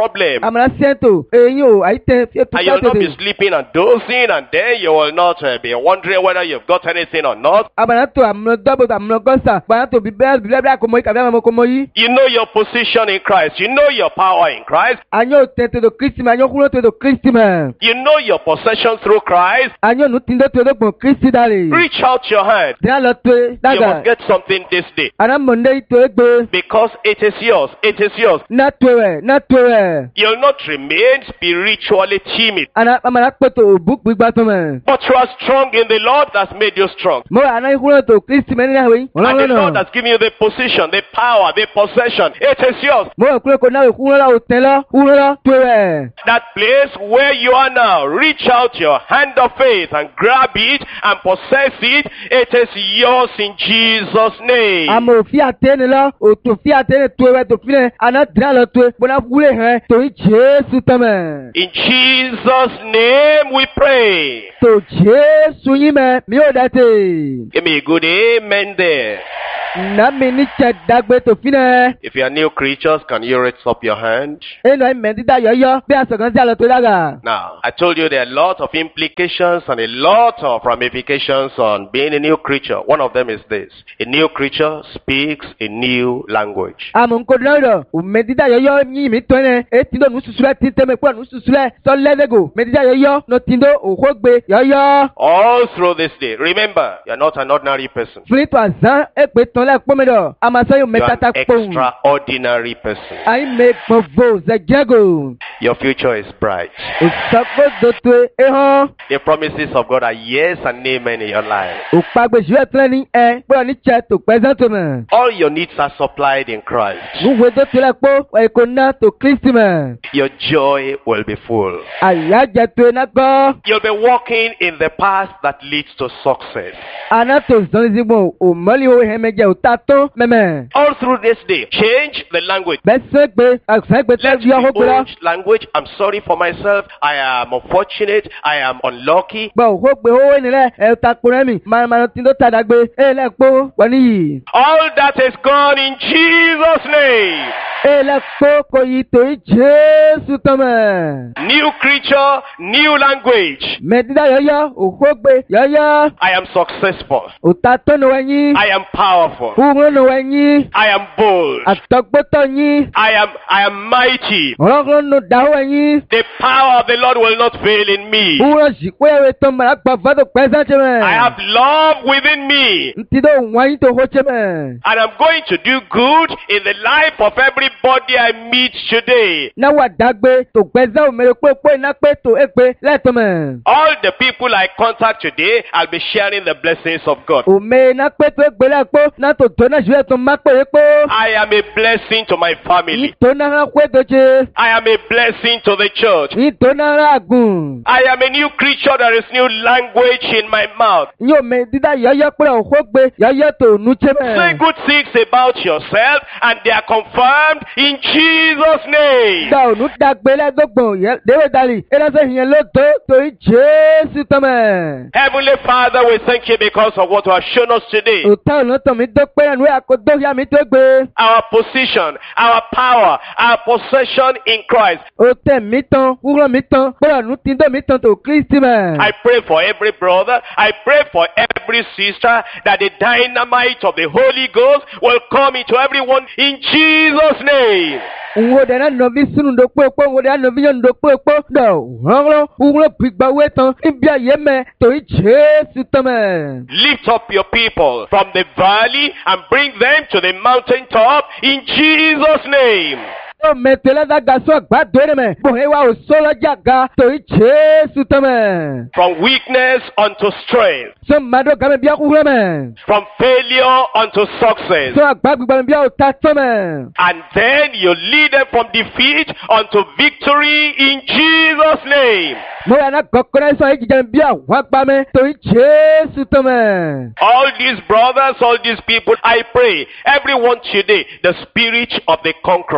problem. Àmàlà sẹ́ńtò èyí ò àyítẹ́ fi ètò And you'll not be pàtẹ́tẹ̀. sleeping and dozing, and then you will not uh, be wondering whether you've got anything or not. Àmàlà tó àmàlà dọ́bọ̀ àmàlà gọ́sà. Àmàlà tó bíbẹ́ bíbẹ́ bí àkọ́mọ́ yìí kàbí àmàlà kọ́mọ́ yìí. You know your position in Christ. You know your power in Christ. Ànyọ̀ tẹ̀tẹ̀ tó Kristi mà ànyọ̀ kúrò tó tó Kristi mà. You know your possession through Christ. Ànyọ̀ nù tìǹdó tó tó gbọ̀n Kristi dàlẹ̀. Reach out your hand. Dìrà lọ tó You dàgà. must get something this day. Àná mọ̀ndé yìí tó gbé. Because it is yours. It is yours. Ná tó rẹ̀ ná tó rẹ̀. You'll not remain spiritually timid. Àná àmàlà pẹ̀tọ̀ òbú gbígbà tó mẹ̀. But you are strong in the Lord that's made you strong. Mo àná ìkúrò tó Kristi mẹ́rin náà wí. And the Lord has given you the position, the power, the possession. It is yours. Mo rò kúrò kò náà ìkúrò náà ò tẹ́ lọ. Kúrò lọ tó rẹ̀. That place where you are now, reach out your hand of faith and grab it and possess it. It is yours in Jesus' name. Àmọ̀ òfin àtẹ́ni lọ. Òtò fi àtẹ́ni tó rẹ̀ tó fi lẹ̀. Àná dìrà lọ tó. Bọ́lá wúlé hẹ̀ torí Jésù tọ́mẹ̀. In Jesus' name we pray. Tó Jésù yín mẹ́ mi ò dẹ́tẹ̀. Give me a good amen there. Nàmi ní tsẹ̀ dàgbé tó fi nẹ̀. If you are new creatures, can you raise up your hand? Ẹnu ẹ̀ mẹ́ dídá yọ̀yọ́ bí àsọ̀kan sí àlọ́ tó dàgà. Now, I told you there are a lot of implications and a lot of ramifications on being a new creature. One of them is this. A new creature speaks a new language. Àmọ̀ nkó dúró rọ̀. Ò mẹ́ dídá yọ̀yọ́ yín mi tọ́ ẹ̀. Etí ló nù sùsùlẹ̀ tí tẹ́mẹ̀ pọ̀ nù sùsùlẹ̀. Sọ́lẹ́dẹ̀gò mẹ́ dídá yọ̀yọ́ nù tìǹdó òkó gbé yọ̀yọ́. All through this day, remember, you are not an ordinary person. Filipu àzán èpè tán lẹ́ kpọ́mẹ́dọ̀. Àmàsọ́ yóò You mẹ́ are tata an kpọ́n. extraordinary person. Àyìn mẹ́ gbọ̀ngbò zẹ̀gẹ́gò. Your future is bright. Òsàgbó dòtò ehàn. The promises of God are yes and amen in your life. Òpàgbèsù ẹ̀ tẹ́lẹ̀ ní ẹ. Gbọ́dọ̀ ní tsẹ̀ tó pẹ́sẹ́ tó mẹ́. All your needs are supplied in Christ. Nuwe tó tilẹ̀ kpó ẹ̀kọ́ náà tó Kristi mẹ́. Your joy will be full. Àyájẹ tó iná gbọ́. You'll be walking in the path that leads to success. Àná tó zọ́nìzìgbọ̀n òmọ́lì owó hẹ́mẹ́jẹ òtá tó mẹ́mẹ́. All through this day, change the language. Bẹ́ẹ̀ sẹ́gbẹ́ àgbẹ̀gbẹ̀ tẹ́ Let's bí ọkọ̀ gbéra. old language. I'm sorry for myself. I am unfortunate. I am unlucky. Gbọ́ òkú gbé owó nílẹ̀ ẹ̀ ta kpọ̀rẹ́ mi. Màrìmàrì tí ló ta dàgbé. Ẹ lẹ́ kpó wọ́n níyì. All that is gone in Jesus' name. Ẹ lẹ́ kpó kò yí torí Jésù tọ́mẹ̀. New creature, new language. Mẹ̀dídá yọ̀yọ̀ òkú gbé yọ̀yọ̀. I am successful. Òtá tó nù wẹ̀nyí. I am powerful. Kúrò nù wẹ̀nyí. I am bold. Àtọ̀gbọ́tọ̀ yín. I am I am mighty. Ọlọ́run nù dáhùn wẹ̀nyí. The power of the Lord will not fail in me. Kúrò jìkú ẹ̀rẹ̀ tó mọ̀ àgbà fọ́tò pẹ́sẹ́ tẹ́ mẹ́. I have love within me. Ntí tó wọ́n tó hó tẹ́ mẹ́. And I'm going to do good in the life of everybody I meet today. Náwó àdágbé tó gbẹ́sẹ́ òmèrè pépé iná pé tó égbé lẹ́tọ̀ mẹ́. All the people I contact today, I'll be sharing the blessings of God. Òmè iná pé tó égbé lẹ́kpó náà tó tó náà ṣùgbọ́n tó má pé ékpó. I am a blessing to my family. Ìtò náà hàn pé tó ṣe. I am a blessing to the church. Ìtò náà hàn àgùn. I am a new creature. There is new language in my mouth. Yóò mẹ dídá yọ̀yọ̀ pé òkú gbé yọ̀yọ̀ tó nu ṣe Say mẹ́. good things about yourself and they are confirmed in Jesus' name. Dá ònú dàgbé lẹ́gbọ̀gbọ̀n yẹ léwé dalì. Ẹlẹ́sẹ̀ yẹn ló tó torí Jésù tọ́mẹ̀. Heavenly Father, we thank you because of what you have shown us today. Òtá ọ̀nà tàn mí dọ́pẹ́ ẹnu àkọ́dọ́ yá mi tó gbé. Our position, our power, our possession in Christ. Ó tẹ̀ mí tán, wúrọ̀ mí tán, bọ́lá nu ti dọ́ mí tán tó Kristi mẹ́. I pray for every brother. I pray for every sister that the dynamite of the Holy Ghost will come into everyone in Jesus' name. Ngo de na novi sunu ndo kpekpe, ngo de na novi yon ndo kpekpe. Do, hanglo, unglo bigba wetan, ibia yeme, to i Jesu tame. Lift up your people from the valley and bring them to the mountaintop in Jesus' name. O metela da gaso agbado me, bohewa o solo jaga, to i Jesu tame. From weakness unto strength. So mado game bia kuhle me. From failure unto success. So agbado game bia o tatome. And then you lead them from defeat unto victory in Jesus' name. Mo yana kokore so e game bia wakpa me, to i Jesu tame. All these brothers, all these people, I pray, everyone today, the spirit of the conqueror. Amu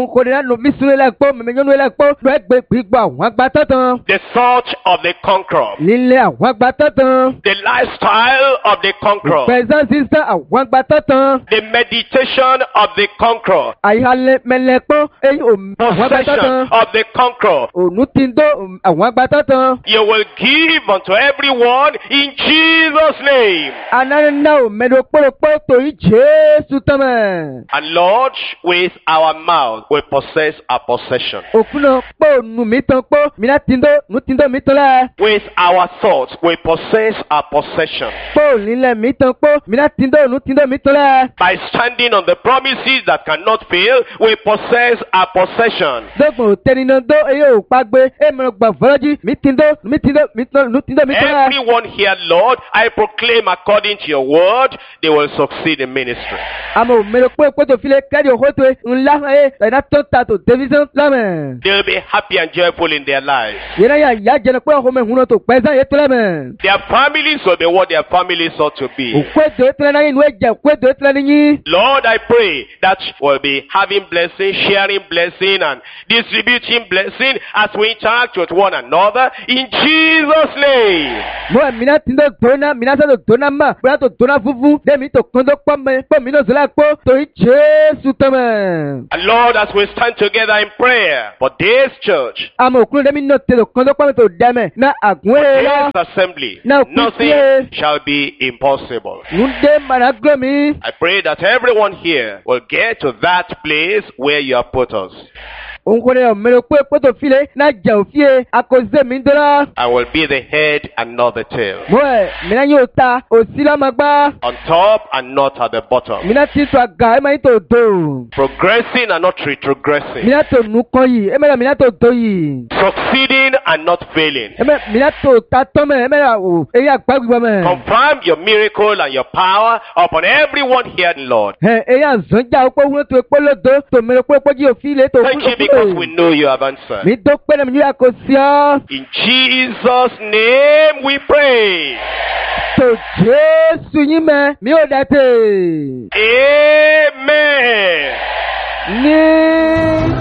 òun kò ní láti mi sún lélẹ̀ pọ́ mẹ̀mẹ́yọ́nú lélẹ̀ pọ́ lọ́ ẹgbẹ́ gbígbọ́ àwọn àgbà tọ̀tàn. The thought of the conqueror. lílé àwọn àgbà tọ̀tàn. The lifestyle of the conqueror. present system àwọn àgbà tọ̀tàn. The meditation of the conqueror. àyàlẹ̀ mẹlẹ́pọ́ èyí ò àwọn àgbà Possession tọ̀tàn. of the conqueror. òun ti ń dó àwọn àgbà tọ̀tàn. You will give unto everyone in Jesus' name. ananina ò mẹ́rin pọ́lọpọ́ torí jésù tán mẹ́. And Lord, with our mouth, we possess our possession. òkú náà pọ̀ nù mí tán pọ̀ mìíràn ti ń dó nù ti ń dó mí tán lẹ́. With our thoughts, we possess our possession. pọ̀ nílẹ̀ mí tán pọ̀ mìíràn ti ń dó nù ti ń dó mí tán lẹ́. By standing on the promises that cannot fail, we possess our possession. dọ́gbọ̀n tẹnina dó eyín ò pàgbé ẹ̀ mọ̀ràn gbà fọlọ́jì mí ti ń dó mí ti ń dó mí tán nù ti ń dó mí tán lẹ́. Everyone here, Lord, I proclaim according to your word, they will succeed in ministry. àmọ́ òmìnira pé pẹ́tò fílẹ̀ kẹ́rì òkúto ńlá ẹ̀ ẹ̀dá tó ta tó tẹlifíṣàn lámẹ̀. They will be happy and joyful in their lives. yẹ́nà yà yà jẹ́nà pé ọkọ̀ mẹ́hùn náà tó pẹ́sán yẹ tó lámẹ̀. Their families will be what their families ought to be. òkú ètò ìtìlẹ̀ náà inú ẹ̀jẹ̀ òkú ètò ìtìlẹ̀ níyìn. Lord, I pray that we'll be having blessing, sharing blessing, and distributing blessing as we interact with one another in Jesus' name. mo ẹ̀ mìíràn tí ń dó gbóná mìíràn sá tó gbóná mà bóyá tó gbóná fúnfún dẹ́mi tó kán tó pọ́ mẹ́ pọ́ mìíràn sọ́lá pọ́ torí jésù tán mẹ́. And Lord, as we stand together in prayer for this church, àmọ́ òkú dẹ́mi náà tẹ̀lé kán tó pọ́ mẹ́ tó dẹ́mẹ̀ náà àgún ẹ̀ this lọ. assembly, Now, nothing quickly. shall be impossible. nùdé màrà gbọ́ mi. I pray that everyone here will get to that place where you have put us. òun kò ní ọ̀mẹ́rẹ̀ pé pẹ́tò fílẹ̀ náà jẹ́ òfíye àkọsílẹ̀ mi dọ́là. I will be the head and not the tail. mo ẹ̀ mìíràn yóò ta òsì lámàgbá. On top and not at the bottom. mìíràn tí tó àgà ẹ̀ máa ń tó dò. Progressing and not retrogressing. mìíràn tó nù kọ́ yìí ẹ̀ mẹ́ra mìíràn tó dò yìí. Succeeding and not failing. ẹ̀ mẹ́ mìíràn tó ta tọ́ mẹ́ ẹ̀ mẹ́ra o èyí àgbàgbọ́ mẹ́. Confirm your miracle and your power upon everyone here, Lord. ẹ̀ èyí àzọ́njà ọ̀pọ̀ wúlò tó epo lódò tó mẹ́rẹ̀ pé pọ́jú òfìlẹ̀ tó Thank you because we know you have answered. mi tó pẹ́ náà mi yóò kó sí ọ́. In Jesus' name we pray. tó jésù yín mẹ́ mi ò dá tè. Amen. ní.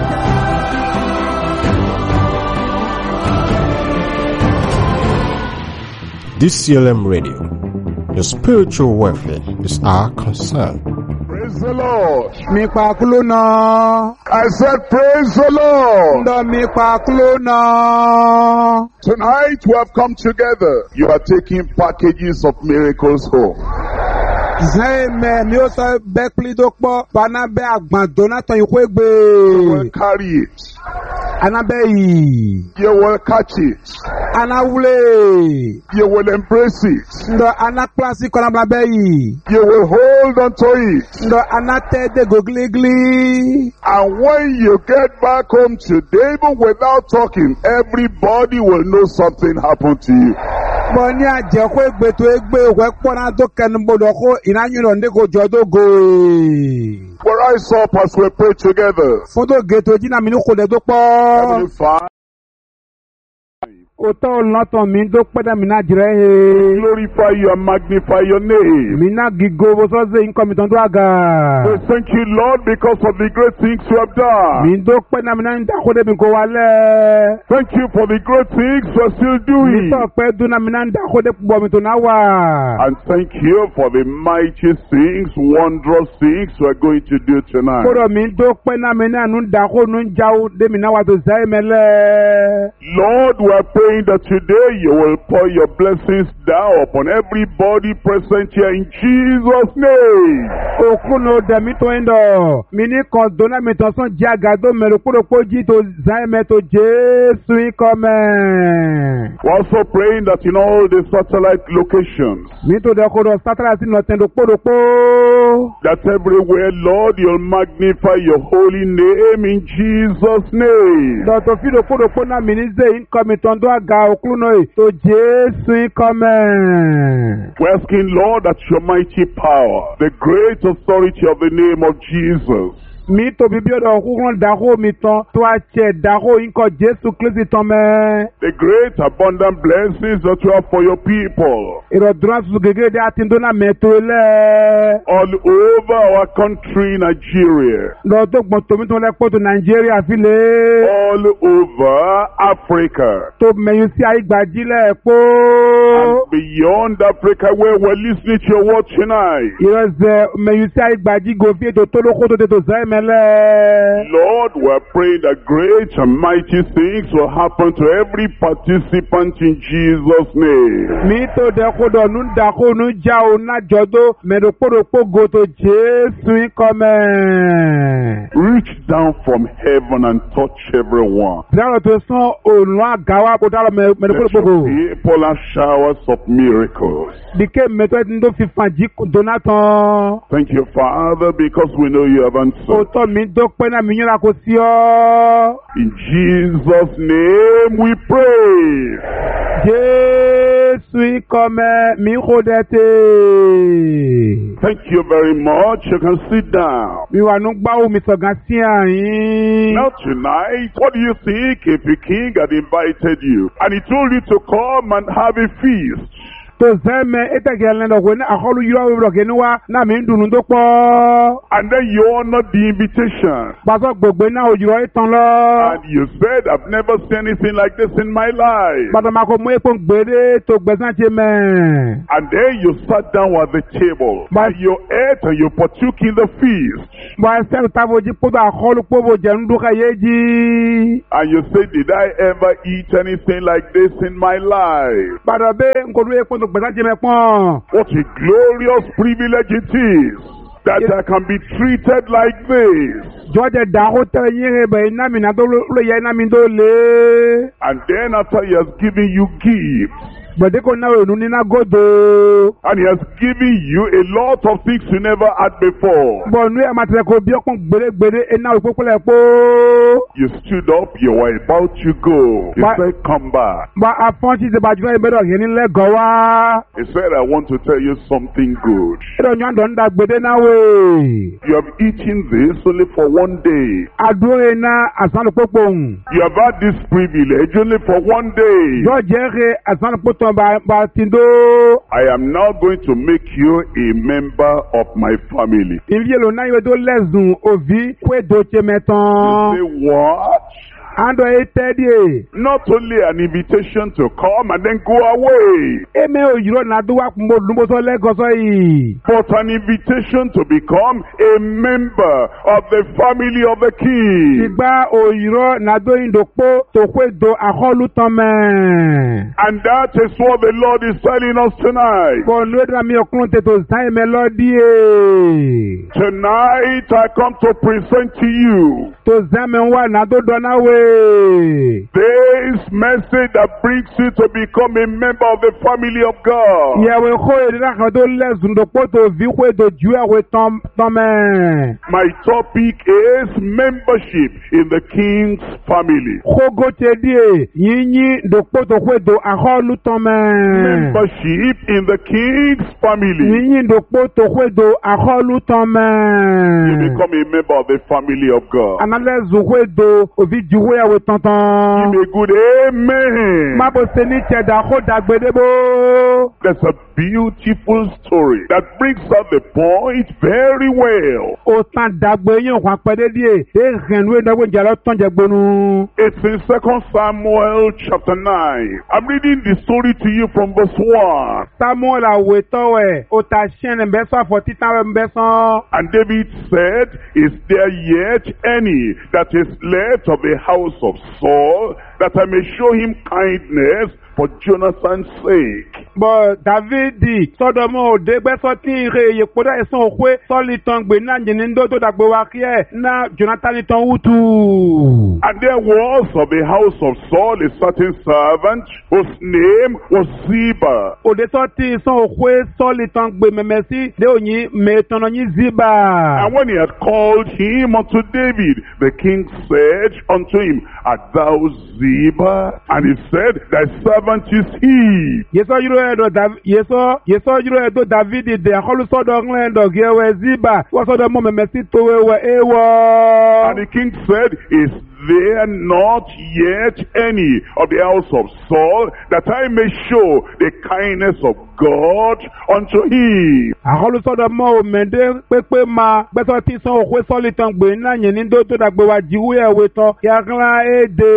D C L M Radio, your spiritual welfare is our concern. Praise the Lord. Mi pa klona. I said, praise the Lord. Ndo mi pa klona. Tonight we have come together. You are taking packages of miracles home. Zeme mi o so be pli do po bana be agban Donatan You ikwe will gbe. carry it. Anabe yi. You will catch it. Anawule. You will embrace it. Ndo anaklasi kona blabe yi. You will hold on to it. Ndo anate de gogligli. And when you get back home today, even without talking, everybody will know something happened to you. Bo ni aje ko egbe to egbe we pona do ken bodo ko inanyu nde ko jodo go. We'll rise up as we pray together. Foto geto jina mi ni ko le do po. Heavenly Father, Oto lọ́tọ̀ mi tó pẹ́dà mi náà jìrẹ́ he. glorify you and magnify your name. Mi náà gígó bó sọ́sẹ̀ nǹkan mi tán tó àgà. We thank you, Lord, because of the great things you have done. Mi tó pẹ́dà mi náà ń dàkóde mi kó wálẹ̀. Thank you for the great things you are still Mi doing. tó pẹ́ dúnà mi náà ń dàkóde púpọ̀ mi tó náà wà. And thank you for the mighty things, wondrous things you are going to do tonight. Kódò mi tó pẹ́ náà mi náà ń dàkó ń jáwó dé mi náà wà tó sẹ́yìn mẹ́lẹ̀. Lord, we are praying that today you will pour your blessings down upon everybody present here in Jesus' name. Òkú ló dẹ̀ mi tó ń dọ̀. Mi ní kan dóná mi tán sán jẹ́ àgàdo mẹ́rin kúrò pójí tó sẹ́yìn mẹ́ tó Jésù ikọ̀ mẹ́. We're also praying that in all the satellite locations, Mi tó dẹ̀ kó dọ̀ sátírà sí nọ̀tẹ̀ndò kpódòkpó. that everywhere, Lord, you'll magnify your holy name in Jesus' name. Dọ̀tọ̀ fídò kpódòkpó náà mi ní sẹ́yìn ikọ̀ mi tán tó àgà òkú náà tó Jésù ikọ̀ mẹ́. We're asking, Lord, that your mighty power, the great authority of the name of Jesus, Mi to bibi odo kukun dako mi ton. To a che dako inko Jesu Kristi ton me. The great abundant blessings that you have for your people. Iro dran su gege de atindona metole. All over our country, Nigeria. Lo to gbon to mi to le po to Nigeria file. All over Africa. To me you see aigbaji le po. And beyond Africa where we're listening to your word tonight. Iro ze me you see aigbaji go fi to tolo ko to to zaimele. Lord, we're praying that great and mighty things will happen to every participant in Jesus' name. Mi to de ko do nu da ko nu ja o na jodo me do po do po go to Jesu come. Reach down from heaven and touch everyone. Dalo to so o nu agawa po dalo me me do po go. People are showers of miracles. Dike me to ndo fi fanji Donatan. Thank you, Father, because we know you have answered. O to mi do pe na mi yara ko si o. In Jesus' name we pray. Jesu come mi kodete. Thank you very much. You can sit down. Mi wa nu gba o mi so gan si ayin. Now tonight, what do you think if a king had invited you and he told you to come and have a feast? To zeme etegelen do gwen akolu yuro ro genwa na mi ndunu do po. And then you honored the invitation. Baso gbogbo na ojuro itan lo. And you said, I've never seen anything like this in my life. Bado ma ko mu epo gbere to gbesan che me. And then you sat down at the table. But and you ate and you partook in the feast. Ba se tavo ji podo akolu pobo je ndu ka yeji. And you said, did I ever eat anything like this in my life? Bado be nkodu epo to gbesan che me pon. What a glorious privilege it is that I can be treated like this. George Dahote yere be na mi na do lo ye na mi do le. And then after he has given you gifts, but they go now ni na godo. And he has given you a lot of things you never had before. But nu e ma te ko bi okun gbere gbere e na opopole po. You stood up, you were about to go. He but, said, come back. But afonti se ba ju e bedo yen le go wa. He said, I want to tell you something good. E do yan don da gbede na we. You have eaten this only for one day. Adore na asan popon. You have had this privilege only for one day. Jo jere asan popon. I am now going to make you a member of my family. You say what? And not only an invitation to come and then go away, but an invitation to become a member of the family of the king. And that is what the Lord is telling us tonight. Tonight I come to present to you this message that brings you to become a member of the family of God. My topic is membership in the King's family. Membership in the King's family. You become a member of the family of God. Give me a good amen. There's a beautiful story that brings out the point very well. It's in Second Samuel chapter nine. I'm reading the story to you from verse one. And David said, is there yet any that is left of the house of Saul, that I may show him kindness for Jonathan's sake? But David di Sodomo de besoti re ye poda eson okwe soli tongbe na njenindo to dagbe wa kie na Jonathan ton utu. And there was of the house of Saul a certain servant whose name was Ziba. O de soti son okwe soli tongbe memesi de onyi me tononyi Ziba. And when he had called him unto David, the king said unto him, art thou Ziba? And he said, thy servant is he. Yes, you ẹ̀dọ̀ yẹsọ́ yẹsọ́ jùlọ ẹ̀dọ̀ David dè àkọlùsọ́dọ̀ ẹ̀dọ̀ gẹ̀wẹ̀ Ziba wọ́n sọ́dọ̀ mọ́ mẹ́mẹ́ sí towẹ́wẹ́ ẹ̀wọ̀. And the king said, is there not yet any of the house of Saul, that I may show the kindness of God unto him? Àkọlùsọ́dọ̀ mọ́ òmèdè pépé ma gbẹ́sọ̀ tí sọ òkú sọ́lì tán gbé náà yẹn ní tó dàgbé wa jíwú ẹ̀wé tán yàrá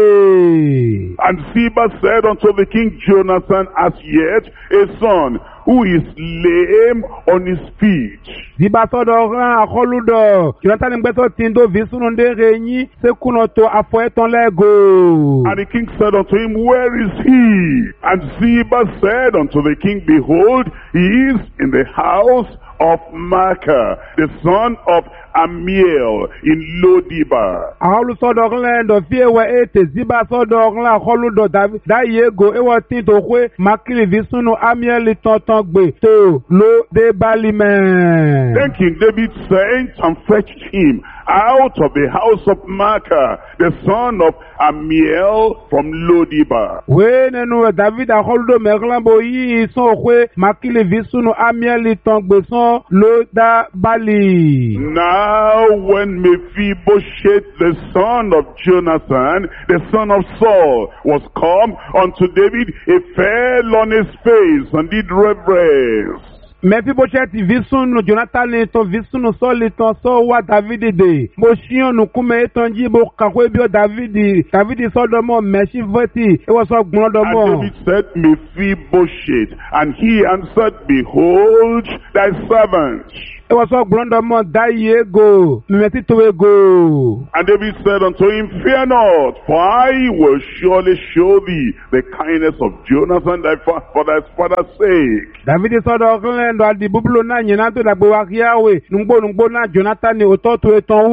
èdè. And Ziba said unto the king Jonathan, as yet a son who is lame on his feet. Ziba sọ́dọ̀ rán àkọlùdọ̀ Jonathan gbẹ́sọ̀ tí ń tó fi súnú dé rẹ̀ yín sékúnà tó afọ ẹ̀tàn lẹ́gò. And the king said unto him, where is he? And Ziba said unto the king, behold, he is in the house of Micah, the son of Amiel, in Lodibar. Àkọlùsọ́dọ̀ rán fi ẹ̀wẹ̀ ètè Ziba sọ́dọ̀ rán àkọlùdọ̀ dáyé go ẹ̀wọ̀ tí tó kwé Makili fi súnú Amiel tọ̀tàn gbé tó ló dé Balimẹ̀. Then King David sent and fetched him out of the house of Micah, the son of Amiel, from Lodibar. Wé nínú David àkọlùdọ̀ mẹ́kànlábọ̀ yìí sọ kwé Makili fi súnú Amiel tọ̀tàn gbé sán ló dá Bali. Now when Mephibosheth, the son of Jonathan, the son of Saul, was come unto David, he fell on his face and did reverence. Mephibosheth vi sunu Jonathan to vi sunu Saul to so wa David de mo shionu kume ton ji bo kakwe bi o David David sodomo Meshivoti e was ogbon domo. And David said, Mephibosheth, and he answered, behold thy servant. It was all grandma die go, Mimeti to go. And David said unto him, fear not, for I will surely show thee the kindness of Jonathan thy fa for thy father's sake. David said, Oakland, at the Bubulo na Yenato da Boakiawe, Numbo Numbo na Jonathan, Ototo eton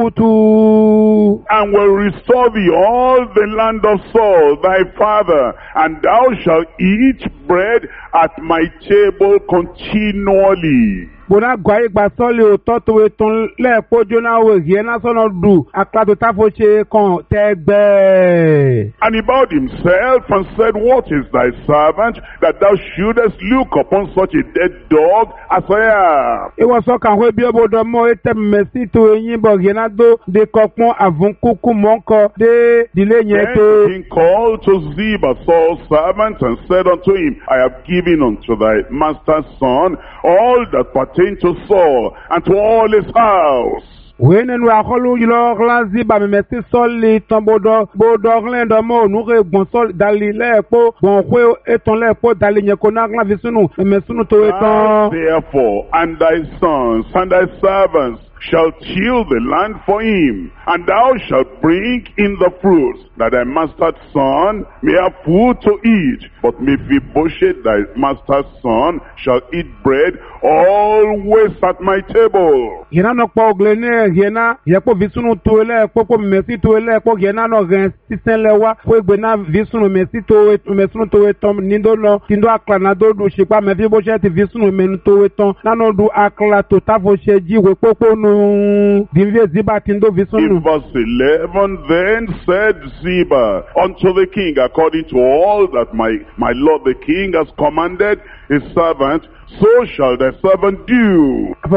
utu. And will restore thee all the land of Saul thy father, and thou shalt eat bread at my table continually. Bona gwaye gba sọ́lé òtọ́ tó eton lẹ́ẹ̀pọ̀ jóná wèé náà sọ́nà dù àkàtò táfò ṣe kan tẹ́gbẹ́. And he bowed himself and said, what is thy servant, that thou shouldest look upon such a dead dog as I am? Ìwọ sọ kàn wé bí ọbọdọ mọ ètè mẹsì tó eyín bọ̀ yẹn náà tó de kọpọ́n àfúnkúkú mọ́kọ dé ìdílé yẹn tó. Then the king called to Ziba, Saul's servant, and said unto him, I have given unto thy master's son all that pertain to Saul and to all his house. When we are calling you, Lord, Ziba, me mesti soli tambodo, bodo glendo mo, nuke bonsol dali lepo, bonwe eton lepo dali nyekona gla visunu, me mesunu to eton. Therefore, and thy sons and thy servants shall till the land for him, and thou shalt bring in the fruits, that thy master's son may have food to eat. But Mephibosheth, thy master's son, shall eat bread always at my table. Yena no po glene yena yepo visunu toele popo mesi toele po yena no gen sisenlewa ko gbena visunu mesi to mesunu to eton nindo no tindo akla do du shipa Mephibosheth visunu menu to eton nano du akla to tafo sheji we popo nu divye Ziba tindo visunu. In verse eleven, then said Ziba unto the king, according to all that my my lord the king has commanded his servant, so shall the servant do. As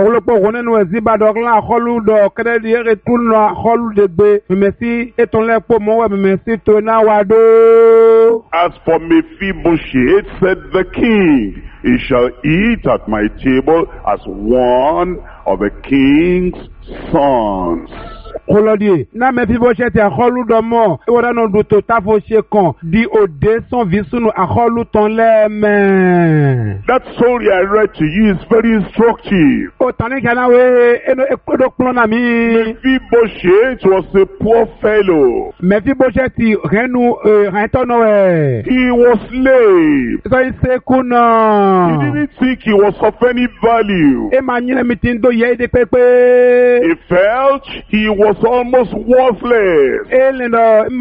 for Mephibosheth, said the king, he shall eat at my table as one of the king's sons. Kolodie, na Mephibosheth akolu domo, e wada no do to tafo she kan, di ode son visunu akolu ton leme. That story I read to you is very instructive. O tani kana we eno ekodo plona mi. Mephibosheth was a poor fellow. Mephibosheth renu retono e. He was lame. So he say kuna. He didn't think he was of any value. E manyele mitindo ye de pepe. He felt he was almost worthless. A lame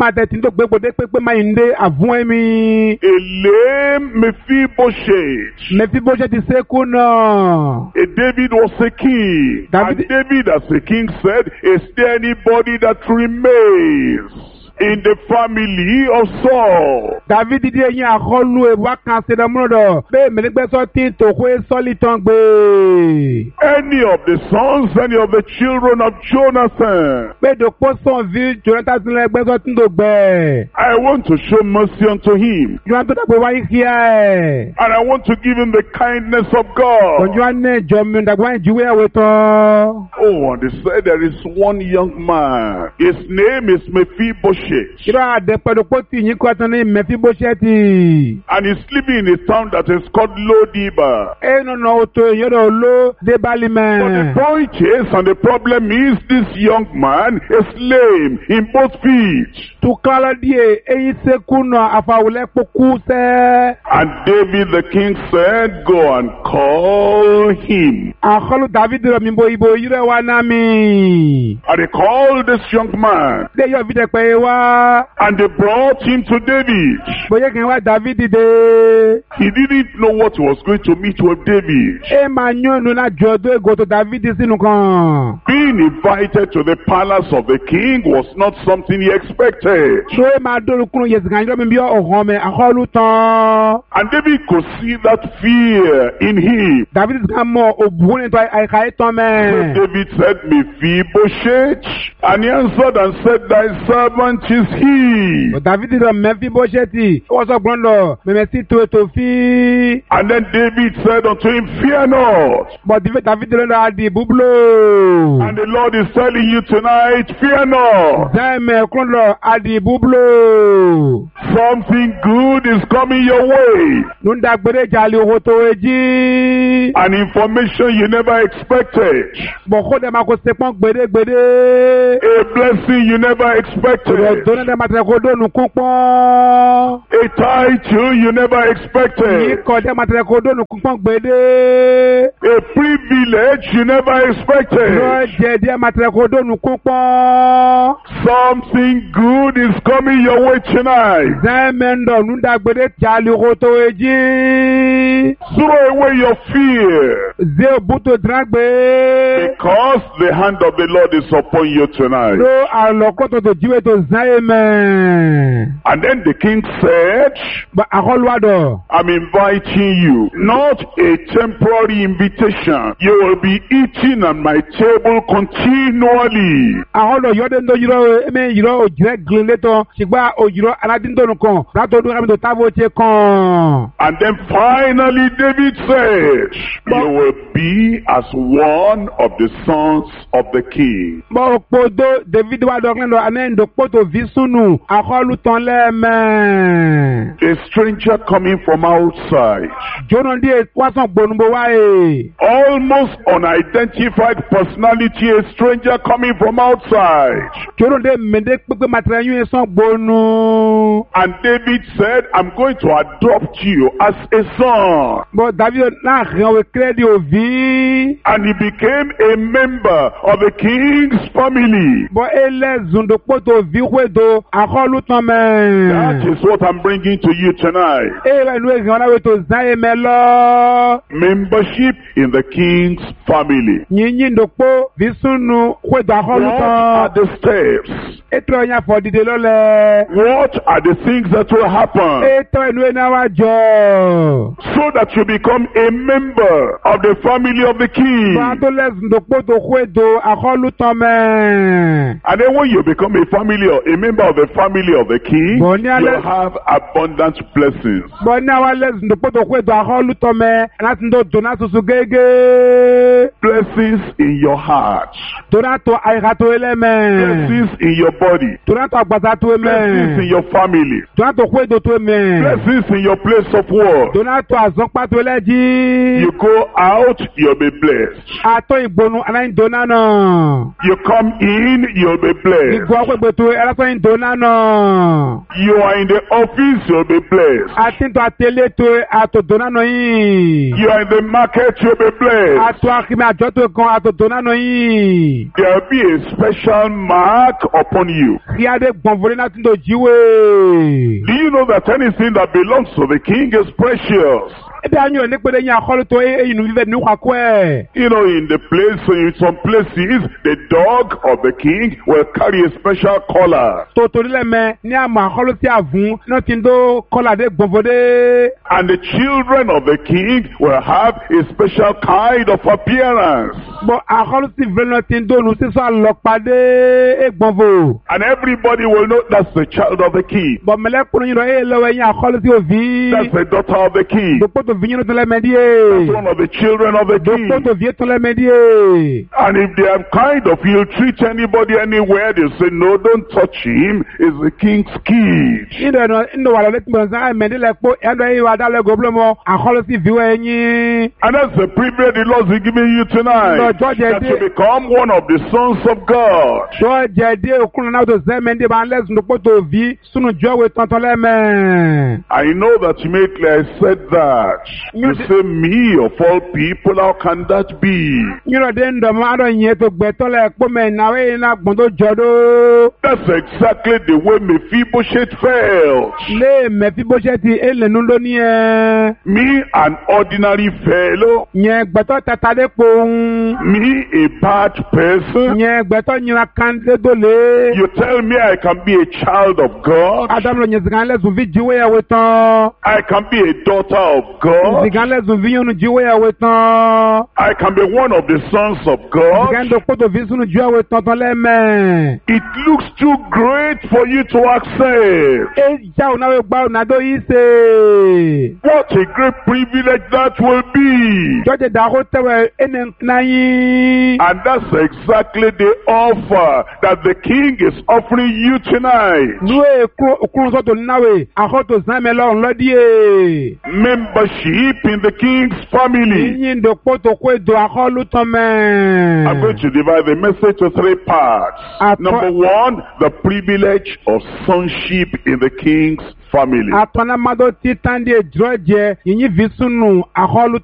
Mephibosheth. Mephibosheth is a kuna. A David was a king. David. And David as a king said, is there anybody that remains? in the family of Saul. David di eyin akọlu ewa kan se da mu do. Be me gbe so tin to kwe soli tan gbe. Any of the sons, any of the children of Jonathan. Be do po son vi Jonathan le gbe so tin do gbe. I want to show mercy unto him. You want to gbe wa here. And I want to give him the kindness of God. Ojo ane jo mi da gwa jiwe awe to. Oh, and they said there is one young man. His name is Mephibosheth. Kira de pedo poti yin ko tan ni Mephibosheth. And he's living in a town that is called Lodiba. E no no to yodo lo de balime. But the point is, and the problem is, this young man is lame in both feet. Tu kala die e se kuno afawule poku se. And David the king said, go and call him. Akolu David ro mi bo ibo ire wa na mi. And they called this young man. De yo vide pe wa. And they brought him to David. Boye ken wa David de. He didn't know what he was going to meet with David. E ma nyonu na jodo ego to David sinu kan. Being invited to the palace of the king was not something he expected. So e ma do kunu yes kan yo mi bi o hon me akolu tan. And David could see that fear in him. David is more obune to I kai to me. So David said, Mephibosheth. And he answered and said, thy servant is he. But David is a Mephibosheth. What's up, Brondo? Me me si to to fi. And then David said unto him, fear not. But David didn't have the bublo. And the Lord is telling you tonight, fear not. Zeme Krondo adi bublo. Something good is coming your way. Nunda gbere jali ohoto eji. An information you never expected. Boko de ma ko sepon gbere gbere. A blessing you never expected. Dona de ma tre ko do nu kunpon. A title you never expected. Iko de ma tre ko do nu kunpon gbede. A privilege you never expected. Lo je de ma tre ko do nu kunpon. Something good is coming your way tonight. Zemendo nunda gbere jali ohoto eji. Throw away your fear. Ze buto dragbe. Because the hand of the Lord is upon you tonight. Lo alokoto to jiwe to zaime. And then the king said, Ba akolwado. I'm inviting you, not a temporary invitation. You will be eating at my table continually. Aholo yode ndo yiro eme yiro ojire gleto sigba ojiro aladindo nkan lato do ami to tabo che kan. And then finally David said, you will be as one of the sons of the king. Bo podo David wa do klendo anendo poto visunu akolu ton leme. A stranger coming from outside. Jono di wasan gbonumbo wa e. Almost unidentified personality, a stranger coming from outside. Jono de mende pepe matranyu e son gbonu. And David said, I'm going to adopt you as a son. Bo David na ran we kredi ovi. And he became a member of the king's family. Bo ele zundo poto vi wedo akolu ton men. That is what I'm bringing to you tonight. E wa nu e ran we to zaye melo. Membership in the king's family. Yinyin dokpo visunu wedo akolu What ton. are the steps? Eto nya for dide lole. What are the things that will happen Eto enu na wa jo. so that you become a member of the family of the king? Ba to les ndokpo to wedo akolu ton men. And then when you become a family or a member of the family of the king, Bon, yeah, you let's- have abundant blessings. Bo na wa les ndokpo to wedo akolu ton men. Lati ndo dona susu gege. Blessings in your heart. Dona to aira to eleme. Blessings in your body. Dona to agbasa to Blessings in eme. your family. Dona to wedo to eme. Blessings in your place of work. Dona to azokpa to eleji. You go out, you'll be blessed. Ato igbonu alain dona na. You come in, you'll be blessed. Igbo akwegbe to elaso in dona na. You are in the office, you'll be blessed. Atin to atele to ato dona no yin. You are in the market, you'll be blessed. Ato akime ajo to kan ato dona no yin. There'll be a special mark upon you. Kiade gbonvore na tindo jiwe. Do you know that anything that belongs to the king is precious? Ebe anyo ne pede nya kholo to e inu vive nu kwa kwe. You know, in the place, in some places, the dog of the king will carry a special collar. To to le me ni ama kholo ti avun no tindo collar de gbovode. And the children of the king will have a special kind of appearance. Bo a kholo ti vle no tindo nu se so alopade e gbovo. And everybody will know that's the child of the king. Bo mele kunu yiro e lewe nya kholo ti ovi. That's the daughter of the king. Do poto vinyo to le medie. That's one of the children of the king. Do poto vie to le medie. And if they have kind of ill treat anybody anywhere, they say, no, don't touch him. It's the king's kid. Inde no inde wala le timbo sa mede le po endo e wa dale goblomo a kholo ti viwe enyi. And that's the privilege the Lord is giving you tonight. No, George, that you become one of the sons of God. George, de okunu na to se mende ba les no poto vi sunu jowe tonton le me. I know that you make like I said that. You say, me of all people, how can that be? You know, then the mother yet to better like women now in a bondo jodo. That's exactly the way Mephibosheth felt. Le Mephibosheth ele nundo ni e. Me, an ordinary fellow. Nye beto tatade pong. Me, a bad person. Nye beto nyina kande dole. You tell me I can be a child of God. Adam lo nyezgale zuvi jiwe ya wetan. I can be a daughter of God. Zigale zuvi yonu jiwe ya wetan. I can be one of the sons of God. Zigando koto visunu jiwe wetan ton le me. It looks too great for you to accept. E ja unawe gba unado ise. What a great privilege that will be. George daro tewe ene nayi. And that's exactly the offer that the king is offering you tonight. Nue kuru soto nawe akoto zame lo nlodie. Membership in the king's family. Yin do poto kwe do akolu tome. I'm going to divide the message to three parts. Number one, the privilege of sonship in the king's family. Atona mado titandi George yinyi visunu akolu